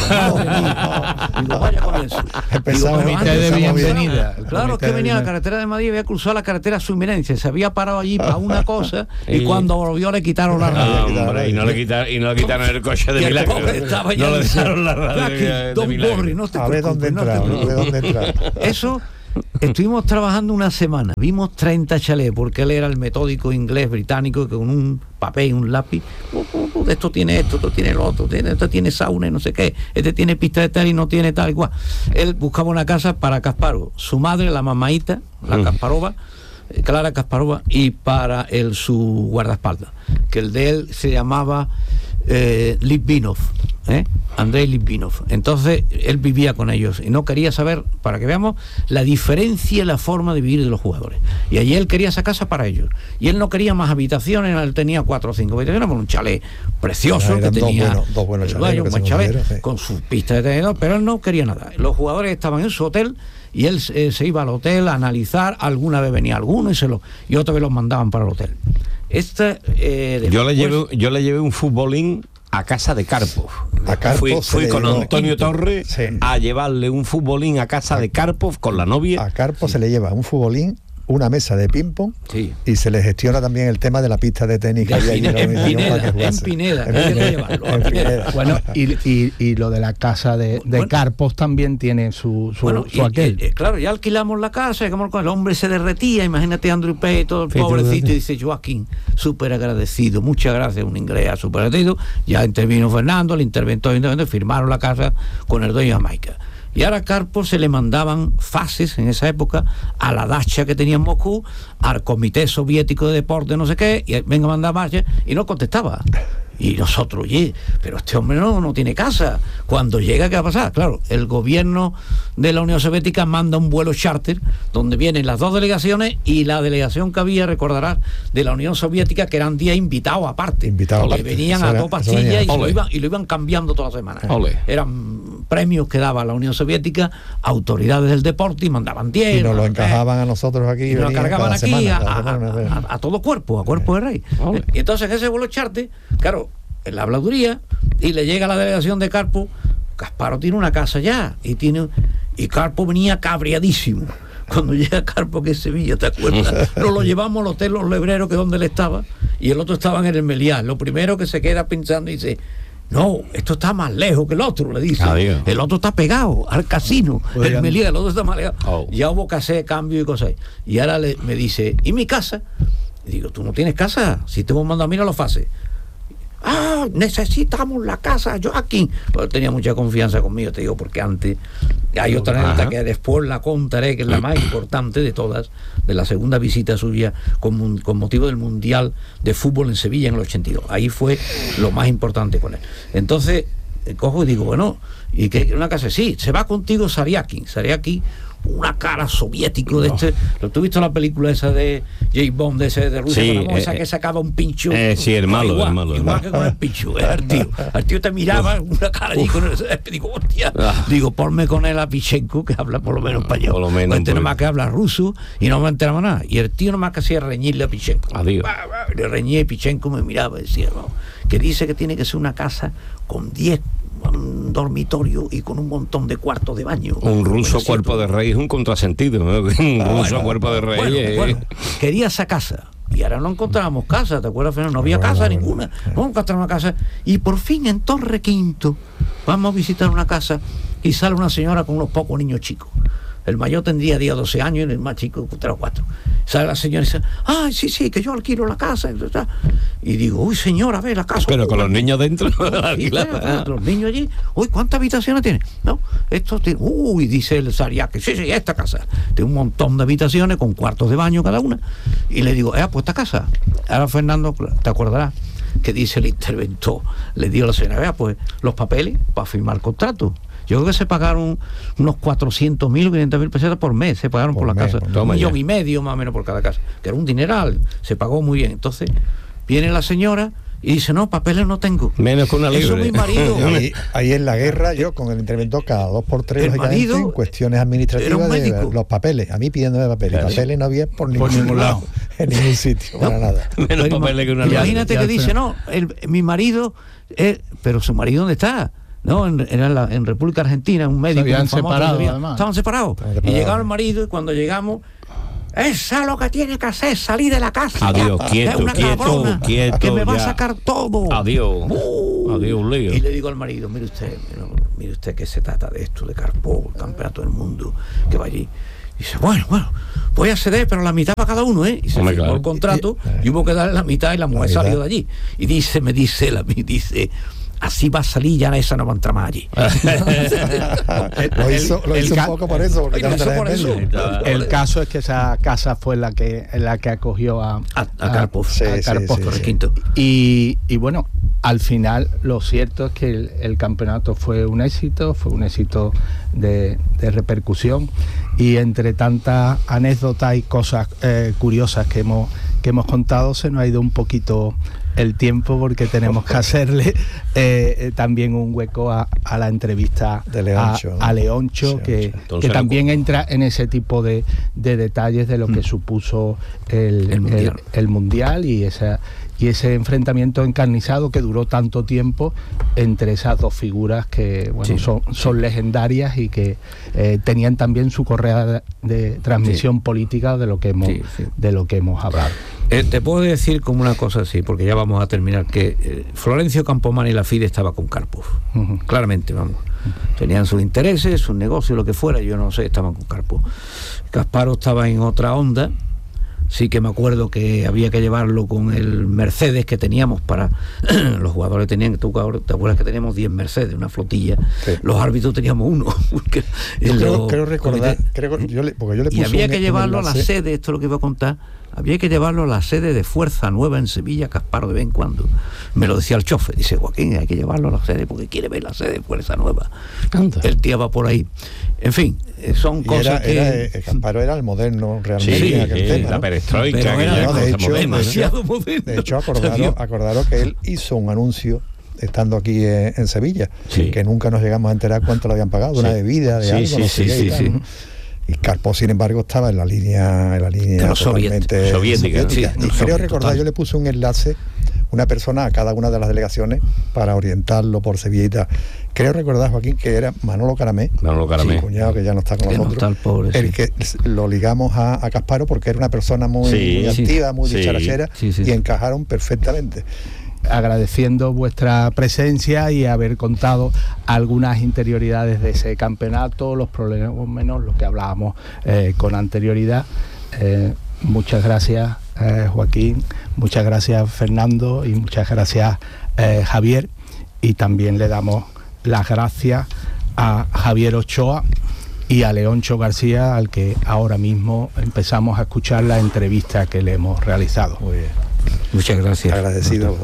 vaya con eso. Comité de bienvenida. Claro, que venía a la carretera de Madrid, había cruzado la carretera Su Eminencia, se había parado allí para una cosa y cuando volvió le quitaron la radio. Y no le quitaron el coche de milagro. No le quitaron la radio de milagro. A ver dónde entrar. Eso. Estuvimos trabajando una semana, vimos 30 chalés, porque él era el metódico inglés británico que con un papel y un lápiz, esto tiene esto tiene lo otro, esto tiene sauna y no sé qué, este tiene pista de tal y no tiene tal y cual. Él buscaba una casa para Kasparov, su madre, la mamaíta, la Kasparova, Clara Kasparova, y para su guardaespaldas, que el de él se llamaba Litvinov, Andrei Litvinov. Entonces él vivía con ellos y no quería saber, para que veamos la diferencia en la forma de vivir de los jugadores. Y allí él quería esa casa para ellos. Y él no quería más habitaciones, él tenía 4 o 5 habitaciones, con un chalet precioso que tenía dos buenos chalets, un buen chalet, con sus pistas de tenedor, pero él no quería nada. Los jugadores estaban en su hotel y él se iba al hotel a analizar, alguna vez venía alguno y otra vez los mandaban para el hotel. Yo le llevé un futbolín a casa de Karpov. Fui con Antonio Torres a llevarle un futbolín a casa de Karpov con la novia. A Karpov se le lleva un futbolín, una mesa de ping-pong y se le gestiona también el tema de la pista de tenis que había en Pineda. Bueno, y lo de la casa de Karpov también tiene su aquel. Claro, ya alquilamos la casa, como el hombre se derretía, imagínate Andrew Pay, todo el pobrecito, y dice Joaquín, súper agradecido, muchas gracias, un inglés súper agradecido. Ya intervino Fernando, el interventor, firmaron la casa con el dueño de Jamaica. Y ahora a Karpov se le mandaban fases en esa época a la dacha que tenía en Moscú, al Comité Soviético de Deporte, no sé qué, y venga a mandar marcha, y no contestaba. Y nosotros, oye, pero este hombre no tiene casa. Cuando llega, ¿qué va a pasar? Claro, el gobierno de la Unión Soviética manda un vuelo charter donde vienen las dos delegaciones y la delegación que había, recordarás, de la Unión Soviética, que eran días invitados aparte. Que venían a 2 pastillas y lo iban cambiando todas las semanas. Eran premios que daba la Unión Soviética, autoridades del deporte, y mandaban 10. Y nos lo encajaban a nosotros aquí. Y nos cargaban aquí a todo cuerpo, a cuerpo de rey. Y entonces en ese vuelo charter, claro, en la habladuría, y le llega a la delegación de Karpov, Kasparov tiene una casa ya, y Karpov venía cabreadísimo. Cuando llega Karpov, que es Sevilla, ¿te acuerdas? Nos lo llevamos al hotel Los Lebreros, que es donde él estaba, y el otro estaba en el Meliá. Lo primero que se queda pensando y dice, no, esto está más lejos que el otro, le dice. El otro está pegado al casino, el Meliá, el otro está más lejos. Ya hubo que hacer cambio y cosas. Y ahora me dice, ¿y mi casa? Y digo, ¿tú no tienes casa? Si te hemos mandado, mira los fases. Necesitamos la casa, Joaquín. Pues tenía mucha confianza conmigo, te digo, porque antes hay otra anécdota que después la contaré, que es la más importante de todas, de la segunda visita suya con motivo del Mundial de Fútbol en Sevilla en el 82. Ahí fue lo más importante con él. Entonces cojo y digo, bueno, ¿y qué? Una casa? Sí, se va contigo Sariakin, una cara soviético de ¿Lo tú has visto la película esa de James Bond, de Rusia, esa que sacaba un pincho? Sí, el malo. Igual que con el pincho, el tío te miraba una cara allí con el digo, hostia, digo, ponme con él a Pichenko, que habla por lo menos español. Por lo menos. Este nomás que habla ruso y no me enteraba nada. Y el tío nomás que hacía reñirle a Pichenko. Le reñía y Pichenko me miraba y decía, que dice que tiene que ser una casa con 10 dormitorio y con un montón de cuartos de baño. Un ruso cuerpo de rey es un contrasentido, ¿no? Un ruso cuerpo de rey. Bueno, quería esa casa. Y ahora no encontrábamos casa, ¿te acuerdas, Fernando? No había casa ninguna. No encontramos una casa. Y por fin en Torre Quinto vamos a visitar una casa y sale una señora con unos pocos niños chicos. El mayor tendría 12 años y el más chico 3 o 4. Sale la señora y dice, ay, sí, que yo alquilo la casa. Y digo, uy, señora, ve la casa. Pero con los niños dentro. Los niños allí, uy, ¿cuántas habitaciones tiene? No, esto tiene, dice el Sariaque, sí, esta casa. Tiene un montón de habitaciones con cuartos de baño cada una. Y le digo, pues esta casa. Ahora Fernando, te acordarás, que dice el interventor, le digo a la señora, vea, pues los papeles para firmar el contrato. Yo creo que se pagaron unos 400.000 o 500.000 pesetas por mes, se pagaron por la casa. 1,5 millones más o menos por cada casa, que era un dineral, se pagó muy bien. Entonces viene la señora y dice, no, papeles no tengo. Menos con una libre. Eso mi marido. Ahí en la guerra, yo con el interventor cada 2 por 3 el marido en cuestiones administrativas de los papeles. A mí pidiéndome papeles. Claro. Papeles no había por ningún lado. En ningún sitio, para nada. Menos papeles que una libre. Imagínate que dice, no, mi marido, pero su marido, ¿dónde está? No, en República Argentina, un médico. Se habían separado, además. Estaban separados. Y llegaba el marido y cuando llegamos, esa es lo que tiene que hacer, salir de la casa. Adiós, quieto, es una cabrona, quieto, que me va a ya. sacar todo. Adiós. Adiós, un lío. Y le digo al marido, mire usted que se trata de esto, de Karpov, el campeonato del mundo, que va allí. Y dice, bueno, voy a ceder, pero la mitad para cada uno, ¿eh? Y se firmó el contrato y hubo que darle la mitad y la mujer salió de allí. Y me dice así va a salir, ya esa no va a entrar más allí. Lo hizo un poco por eso, porque el caso es que esa casa fue la que acogió a Karpov, Torres Quinto. Y bueno, al final lo cierto es que el campeonato fue un éxito de repercusión, y entre tantas anécdotas y cosas curiosas que hemos contado, se nos ha ido un poquito el tiempo, porque tenemos que hacerle también un hueco a la entrevista de Leoncho, a Leoncho, que también entra en ese tipo de detalles de lo que supuso el mundial y ese enfrentamiento encarnizado que duró tanto tiempo entre esas dos figuras que son legendarias y que tenían también su correa de transmisión política de lo que hemos hablado. Te puedo decir como una cosa así, porque ya vamos a terminar, que Florencio Campomán y la FIDE estaba con Karpov. Claramente, vamos. Tenían sus intereses, sus negocios, lo que fuera, yo no sé, estaban con Karpov. Kasparov estaba en otra onda. Sí que me acuerdo que había que llevarlo con el Mercedes que teníamos para... los jugadores tenían, ¿te acuerdas que teníamos 10 Mercedes, una flotilla? Sí. Los árbitros teníamos uno. Creo recordar, porque yo le puse y había que llevarlo a la sede, esto es lo que iba a contar, había que llevarlo a la sede de Fuerza Nueva en Sevilla, Kasparov de vez en cuando. Me lo decía el chofer, dice, Joaquín, hay que llevarlo a la sede porque quiere ver la sede de Fuerza Nueva. Anda. El tío va por ahí. En fin, son cosas que... Kasparov era el moderno realmente en aquel tema, la perestroika. De hecho, acordaros que él hizo un anuncio estando aquí en Sevilla, que nunca nos llegamos a enterar cuánto le habían pagado, una bebida, de algo, ¿no? Y Karpov, sin embargo, estaba en la línea totalmente soviética. Y creo recordar, yo le puse un enlace, una persona a cada una de las delegaciones para orientarlo por Sevilla y tal. Creo recordar, Joaquín, que era Manolo Caramé, mi cuñado, que ya no está con nosotros, el que lo ligamos a Kasparov, porque era una persona muy activa, muy dicharachera, y encajaron perfectamente. Agradeciendo vuestra presencia y haber contado algunas interioridades de ese campeonato, los problemas menos, lo que hablábamos con anterioridad. Muchas gracias, Joaquín, muchas gracias, Fernando, y muchas gracias, Javier, y también le damos las gracias a Javier Ochoa y a Leoncho García, al que ahora mismo empezamos a escuchar la entrevista que le hemos realizado. Muy bien. Muchas gracias. Agradecido.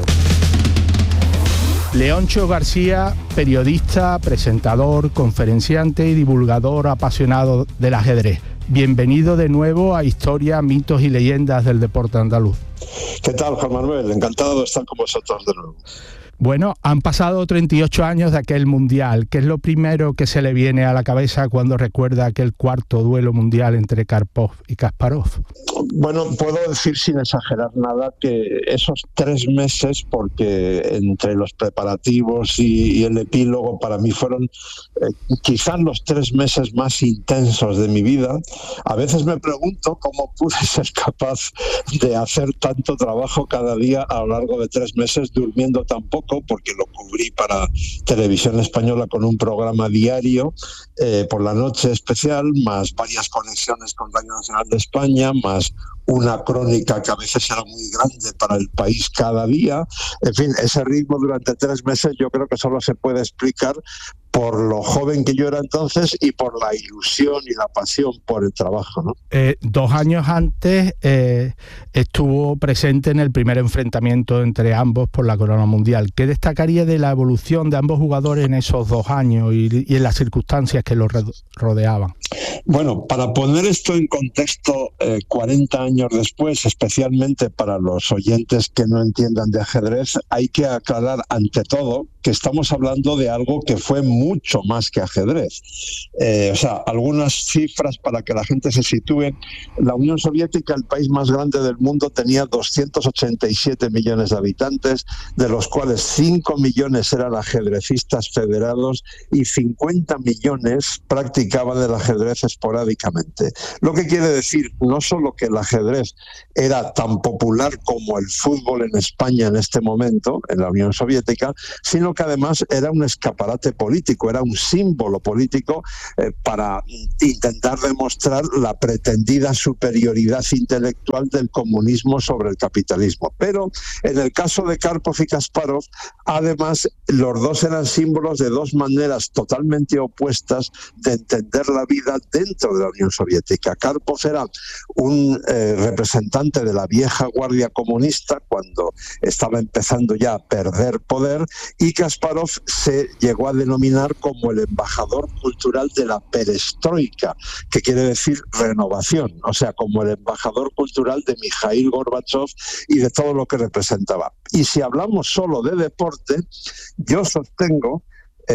Leoncho García, periodista, presentador, conferenciante y divulgador apasionado del ajedrez. Bienvenido de nuevo a Historia, Mitos y Leyendas del Deporte Andaluz. ¿Qué tal, Juan Manuel? Encantado de estar con vosotros de nuevo. Bueno, han pasado 38 años de aquel mundial. ¿Qué es lo primero que se le viene a la cabeza cuando recuerda aquel cuarto duelo mundial entre Karpov y Kasparov? Bueno, puedo decir sin exagerar nada que esos 3 meses, porque entre los preparativos y el epílogo para mí fueron quizás los 3 meses más intensos de mi vida. A veces me pregunto cómo pude ser capaz de hacer tanto trabajo cada día a lo largo de 3 meses durmiendo tan poco, porque lo cubrí para Televisión Española con un programa diario por la noche especial, más varias conexiones con Radio Nacional de España, más una crónica que a veces era muy grande para El País cada día. En fin, ese ritmo durante 3 meses yo creo que solo se puede explicar por lo joven que yo era entonces y por la ilusión y la pasión por el trabajo, ¿no? 2 años antes estuvo presente en el primer enfrentamiento entre ambos por la corona mundial. ¿Qué destacaría de la evolución de ambos jugadores en esos 2 años y en las circunstancias que los rodeaban? Bueno, para poner esto en contexto, 40 años después, especialmente para los oyentes que no entiendan de ajedrez, hay que aclarar ante todo que estamos hablando de algo que fue mucho más que ajedrez. O sea, algunas cifras para que la gente se sitúe. La Unión Soviética, el país más grande del mundo, tenía 287 millones de habitantes, de los cuales 5 millones eran ajedrecistas federados y 50 millones practicaban el ajedrez esporádicamente. Lo que quiere decir no solo que el ajedrez era tan popular como el fútbol en España en este momento, en la Unión Soviética, sino que además era un escaparate político, era un símbolo político para intentar demostrar la pretendida superioridad intelectual del comunismo sobre el capitalismo. Pero en el caso de Karpov y Kasparov, además, los dos eran símbolos de dos maneras totalmente opuestas de entender la vida dentro de la Unión Soviética. Karpov era un representante de la vieja guardia comunista cuando estaba empezando ya a perder poder, y Kasparov se llegó a denominar como el embajador cultural de la perestroika, que quiere decir renovación, o sea, como el embajador cultural de Mikhail Gorbachev y de todo lo que representaba. Y si hablamos solo de deporte, yo sostengo,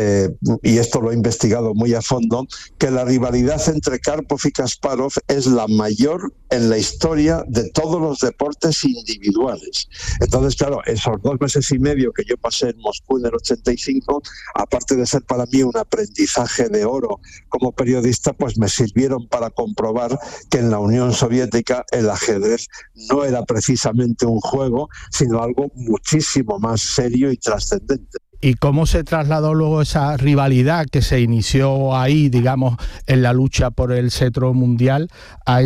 y esto lo he investigado muy a fondo, que la rivalidad entre Karpov y Kasparov es la mayor en la historia de todos los deportes individuales. Entonces, claro, esos 2 meses y medio que yo pasé en Moscú en el 85, aparte de ser para mí un aprendizaje de oro como periodista, pues me sirvieron para comprobar que en la Unión Soviética el ajedrez no era precisamente un juego, sino algo muchísimo más serio y trascendente. ¿Y cómo se trasladó luego esa rivalidad que se inició ahí, digamos, en la lucha por el cetro mundial, a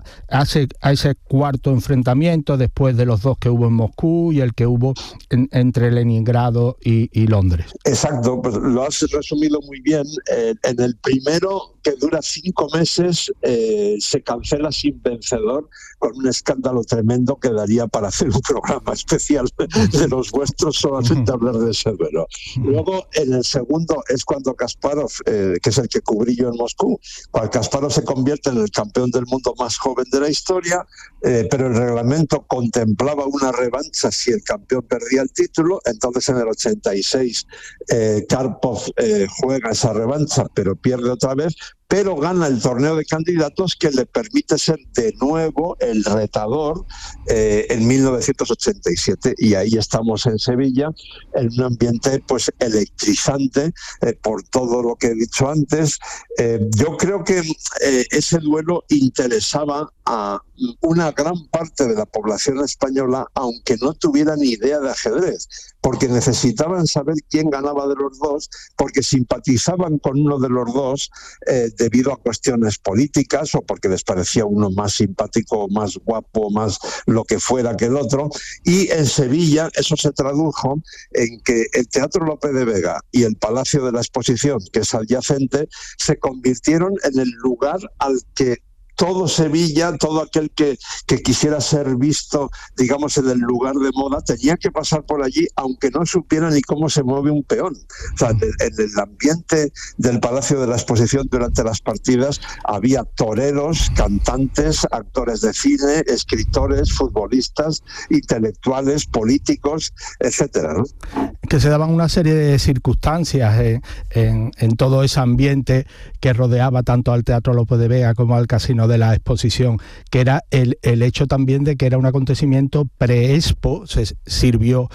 ese cuarto enfrentamiento después de los 2 que hubo en Moscú y el que hubo entre Leningrado y Londres? Exacto, pues lo has resumido muy bien. En el primero, que dura 5 meses, se cancela sin vencedor, con un escándalo tremendo que daría para hacer un programa especial de los vuestros solamente hablar de ese duelo. Luego, en el segundo es cuando Kasparov, que es el que cubrí yo en Moscú, cuando Kasparov se convierte en el campeón del mundo más joven de la historia, pero el reglamento contemplaba una revancha si el campeón perdía el título. Entonces, en el 86, Karpov juega esa revancha, pero pierde otra vez, pero gana el torneo de candidatos que le permite ser de nuevo el retador en 1987, y ahí estamos en Sevilla en un ambiente pues electrizante por todo lo que he dicho antes. Yo creo que ese duelo interesaba a una gran parte de la población española, aunque no tuviera ni idea de ajedrez, porque necesitaban saber quién ganaba de los dos, porque simpatizaban con uno de los dos debido a cuestiones políticas o porque les parecía uno más simpático, más guapo, más lo que fuera que el otro. Y en Sevilla eso se tradujo en que el Teatro Lope de Vega y el Palacio de la Exposición, que es adyacente, se convirtieron en el lugar al que todo Sevilla, todo aquel que quisiera ser visto, digamos, en el lugar de moda, tenía que pasar por allí, aunque no supiera ni cómo se mueve un peón. O sea, en el ambiente del Palacio de la Exposición durante las partidas había toreros, cantantes, actores de cine, escritores, futbolistas, intelectuales, políticos, etcétera, ¿no? Que se daban una serie de circunstancias en todo ese ambiente que rodeaba tanto al Teatro Lope de Vega como al Casino de la Exposición, que era el hecho también de que era un acontecimiento pre-expo, se sirvió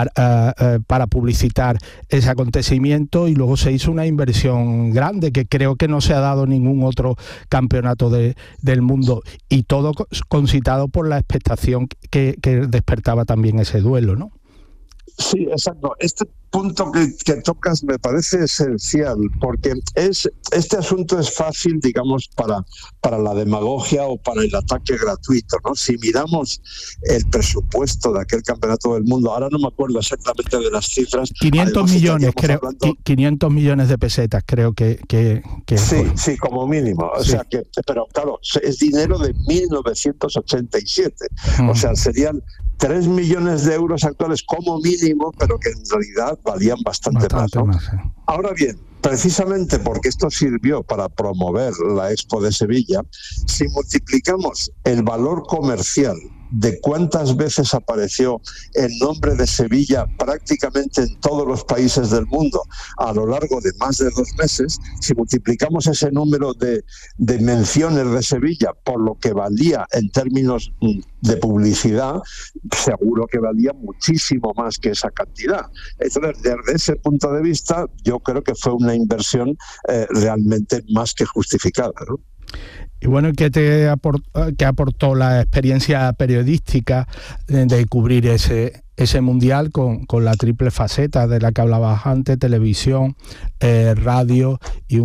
para publicitar ese acontecimiento, y luego se hizo una inversión grande que creo que no se ha dado en ningún otro campeonato del mundo, y todo concitado por la expectación que despertaba también ese duelo, ¿no? Sí, exacto. Este punto que tocas me parece esencial, porque este asunto es fácil, digamos, para la demagogia o para el ataque gratuito, ¿no? Si miramos el presupuesto de aquel campeonato del mundo, ahora no me acuerdo exactamente de las cifras. 500 millones, creo, 500 millones de pesetas, creo que sí, como mínimo. O sea que, pero claro, es dinero de 1987. O sea, serían 3 millones de euros actuales como mínimo, pero que en realidad valían bastante más, ¿no? Ahora bien, precisamente porque esto sirvió para promover la Expo de Sevilla, si multiplicamos el valor comercial de cuántas veces apareció el nombre de Sevilla prácticamente en todos los países del mundo a lo largo de más de 2 meses, si multiplicamos ese número de menciones de Sevilla por lo que valía en términos de publicidad, seguro que valía muchísimo más que esa cantidad. Entonces, desde ese punto de vista, yo creo que fue una inversión realmente más que justificada, ¿no? Y bueno, ¿qué aportó la experiencia periodística de cubrir ese mundial con la triple faceta de la que hablabas antes, televisión, radio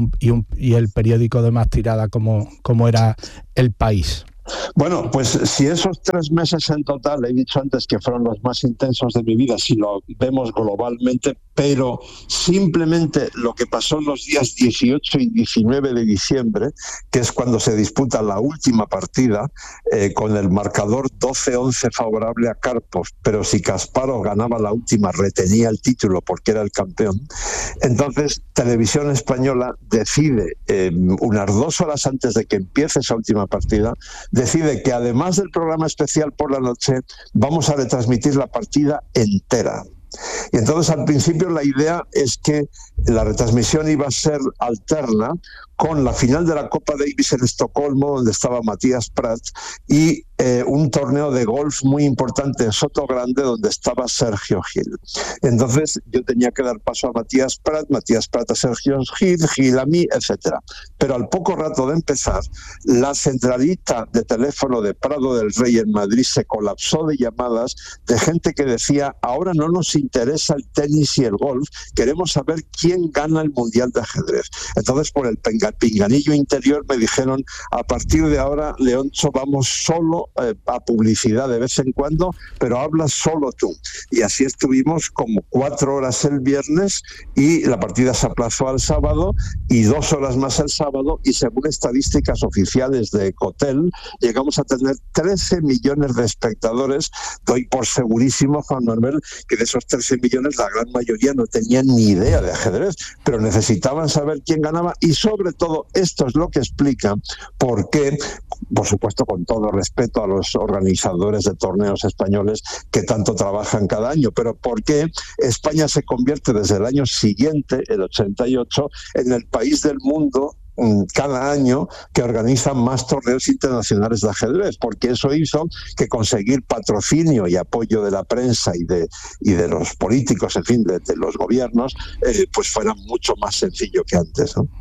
y el periódico de más tirada como era El País? Bueno, pues si esos 3 meses en total, he dicho antes que fueron los más intensos de mi vida, si lo vemos globalmente, pero simplemente lo que pasó en los días 18 y 19 de diciembre, que es cuando se disputa la última partida, con el marcador 12-11 favorable a Karpov, pero si Kasparov ganaba la última, retenía el título porque era el campeón. Entonces, Televisión Española decide, unas 2 horas antes de que empiece esa última partida, decide que además del programa especial por la noche, vamos a retransmitir la partida entera. Y entonces al principio la idea es que la retransmisión iba a ser alterna con la final de la Copa Davis en Estocolmo, donde estaba Matías Prats, y un torneo de golf muy importante en Soto Grande, donde estaba Sergio Gil. Entonces yo tenía que dar paso a Matías Prats a Sergio Gil a mí, etc. Pero al poco rato de empezar, la centralita de teléfono de Prado del Rey en Madrid se colapsó de llamadas de gente que decía: ahora no nos interesa el tenis y el golf, queremos saber quién gana el Mundial de Ajedrez. Entonces, por el pinganillo interior me dijeron: a partir de ahora, Leoncho, vamos solo a publicidad de vez en cuando, pero hablas solo tú. Y así estuvimos como 4 horas el viernes, y la partida se aplazó al sábado y 2 horas más el sábado, y según estadísticas oficiales de Ecotel, llegamos a tener 13 millones de espectadores. Doy por segurísimo, Juan Manuel, que de esos 13 millones la gran mayoría no tenían ni idea de ajedrez, pero necesitaban saber quién ganaba, y sobre todo esto es lo que explica por qué, por supuesto con todo respeto a los organizadores de torneos españoles que tanto trabajan cada año, pero por qué España se convierte desde el año siguiente, el 88, en el país del mundo cada año que organizan más torneos internacionales de ajedrez, porque eso hizo que conseguir patrocinio y apoyo de la prensa y de los políticos, en fin, de los gobiernos, pues fuera mucho más sencillo que antes, ¿no?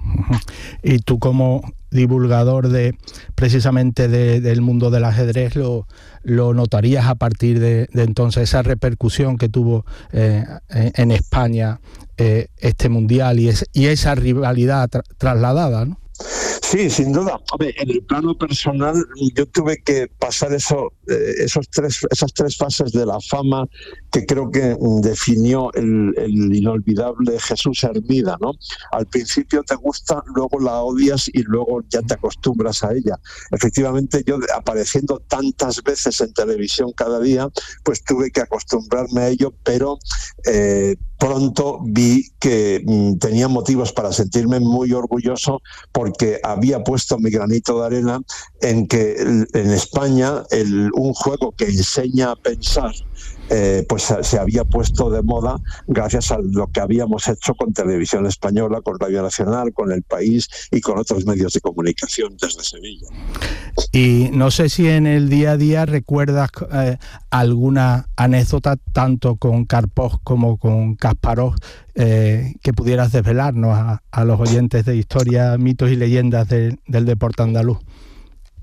Y tú, como divulgador precisamente del mundo del ajedrez, lo notarías a partir de entonces, esa repercusión que tuvo en España este mundial y esa rivalidad trasladada, ¿no? Sí, sin duda. Hombre, en el plano personal, yo tuve que pasar esas tres fases de la fama que creo que definió el inolvidable Jesús Hermida, ¿no? Al principio te gusta, luego la odias y luego ya te acostumbras a ella. Efectivamente, yo apareciendo tantas veces en televisión cada día, pues tuve que acostumbrarme a ello, pero pronto vi que tenía motivos para sentirme muy orgulloso, porque había puesto mi granito de arena en que en España un juego que enseña a pensar pues se había puesto de moda gracias a lo que habíamos hecho con Televisión Española, con Radio Nacional, con El País y con otros medios de comunicación desde Sevilla. Y no sé si en el día a día recuerdas alguna anécdota tanto con Karpov como con Kasparov que pudieras desvelarnos a los oyentes de Historia, Mitos y Leyendas del deporte andaluz.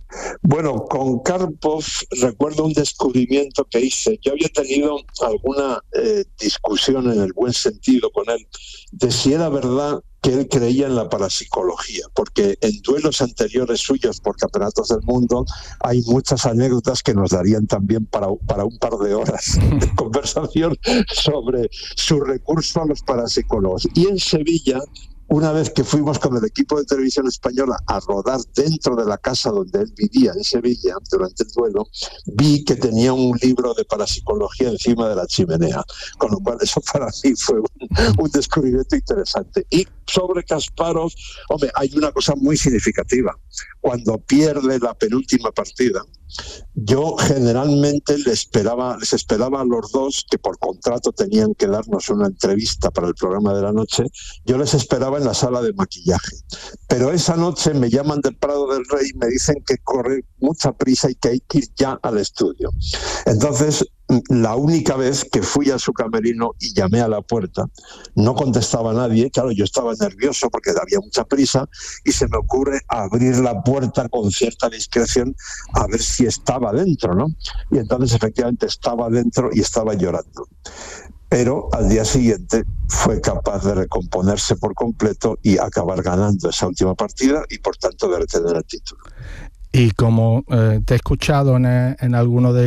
Bueno, con Karpov recuerdo un descubrimiento que hice. Yo había tenido alguna discusión en el buen sentido con él de si era verdad que él creía en la parapsicología, porque en duelos anteriores suyos por campeonatos del mundo hay muchas anécdotas que nos darían también para un par de horas de conversación sobre su recurso a los parapsicólogos. Y en Sevilla, una vez que fuimos con el equipo de Televisión Española a rodar dentro de la casa donde él vivía en Sevilla durante el duelo, vi que tenía un libro de parapsicología encima de la chimenea, con lo cual eso para mí fue un descubrimiento interesante. Y sobre Kasparov, hombre, hay una cosa muy significativa. Cuando pierde la penúltima partida, yo generalmente les esperaba a los dos, que por contrato tenían que darnos una entrevista para el programa de la noche, yo les esperaba en la sala de maquillaje. Pero esa noche me llaman del Prado del Rey y me dicen que corre mucha prisa y que hay que ir ya al estudio. Entonces, la única vez que fui a su camerino y llamé a la puerta, no contestaba nadie. Claro, yo estaba nervioso porque había mucha prisa y se me ocurre abrir la puerta con cierta discreción a ver si estaba dentro, ¿no? Y entonces efectivamente estaba dentro y estaba llorando. Pero al día siguiente fue capaz de recomponerse por completo y acabar ganando esa última partida y por tanto de retener el título. Y como te he escuchado en alguno de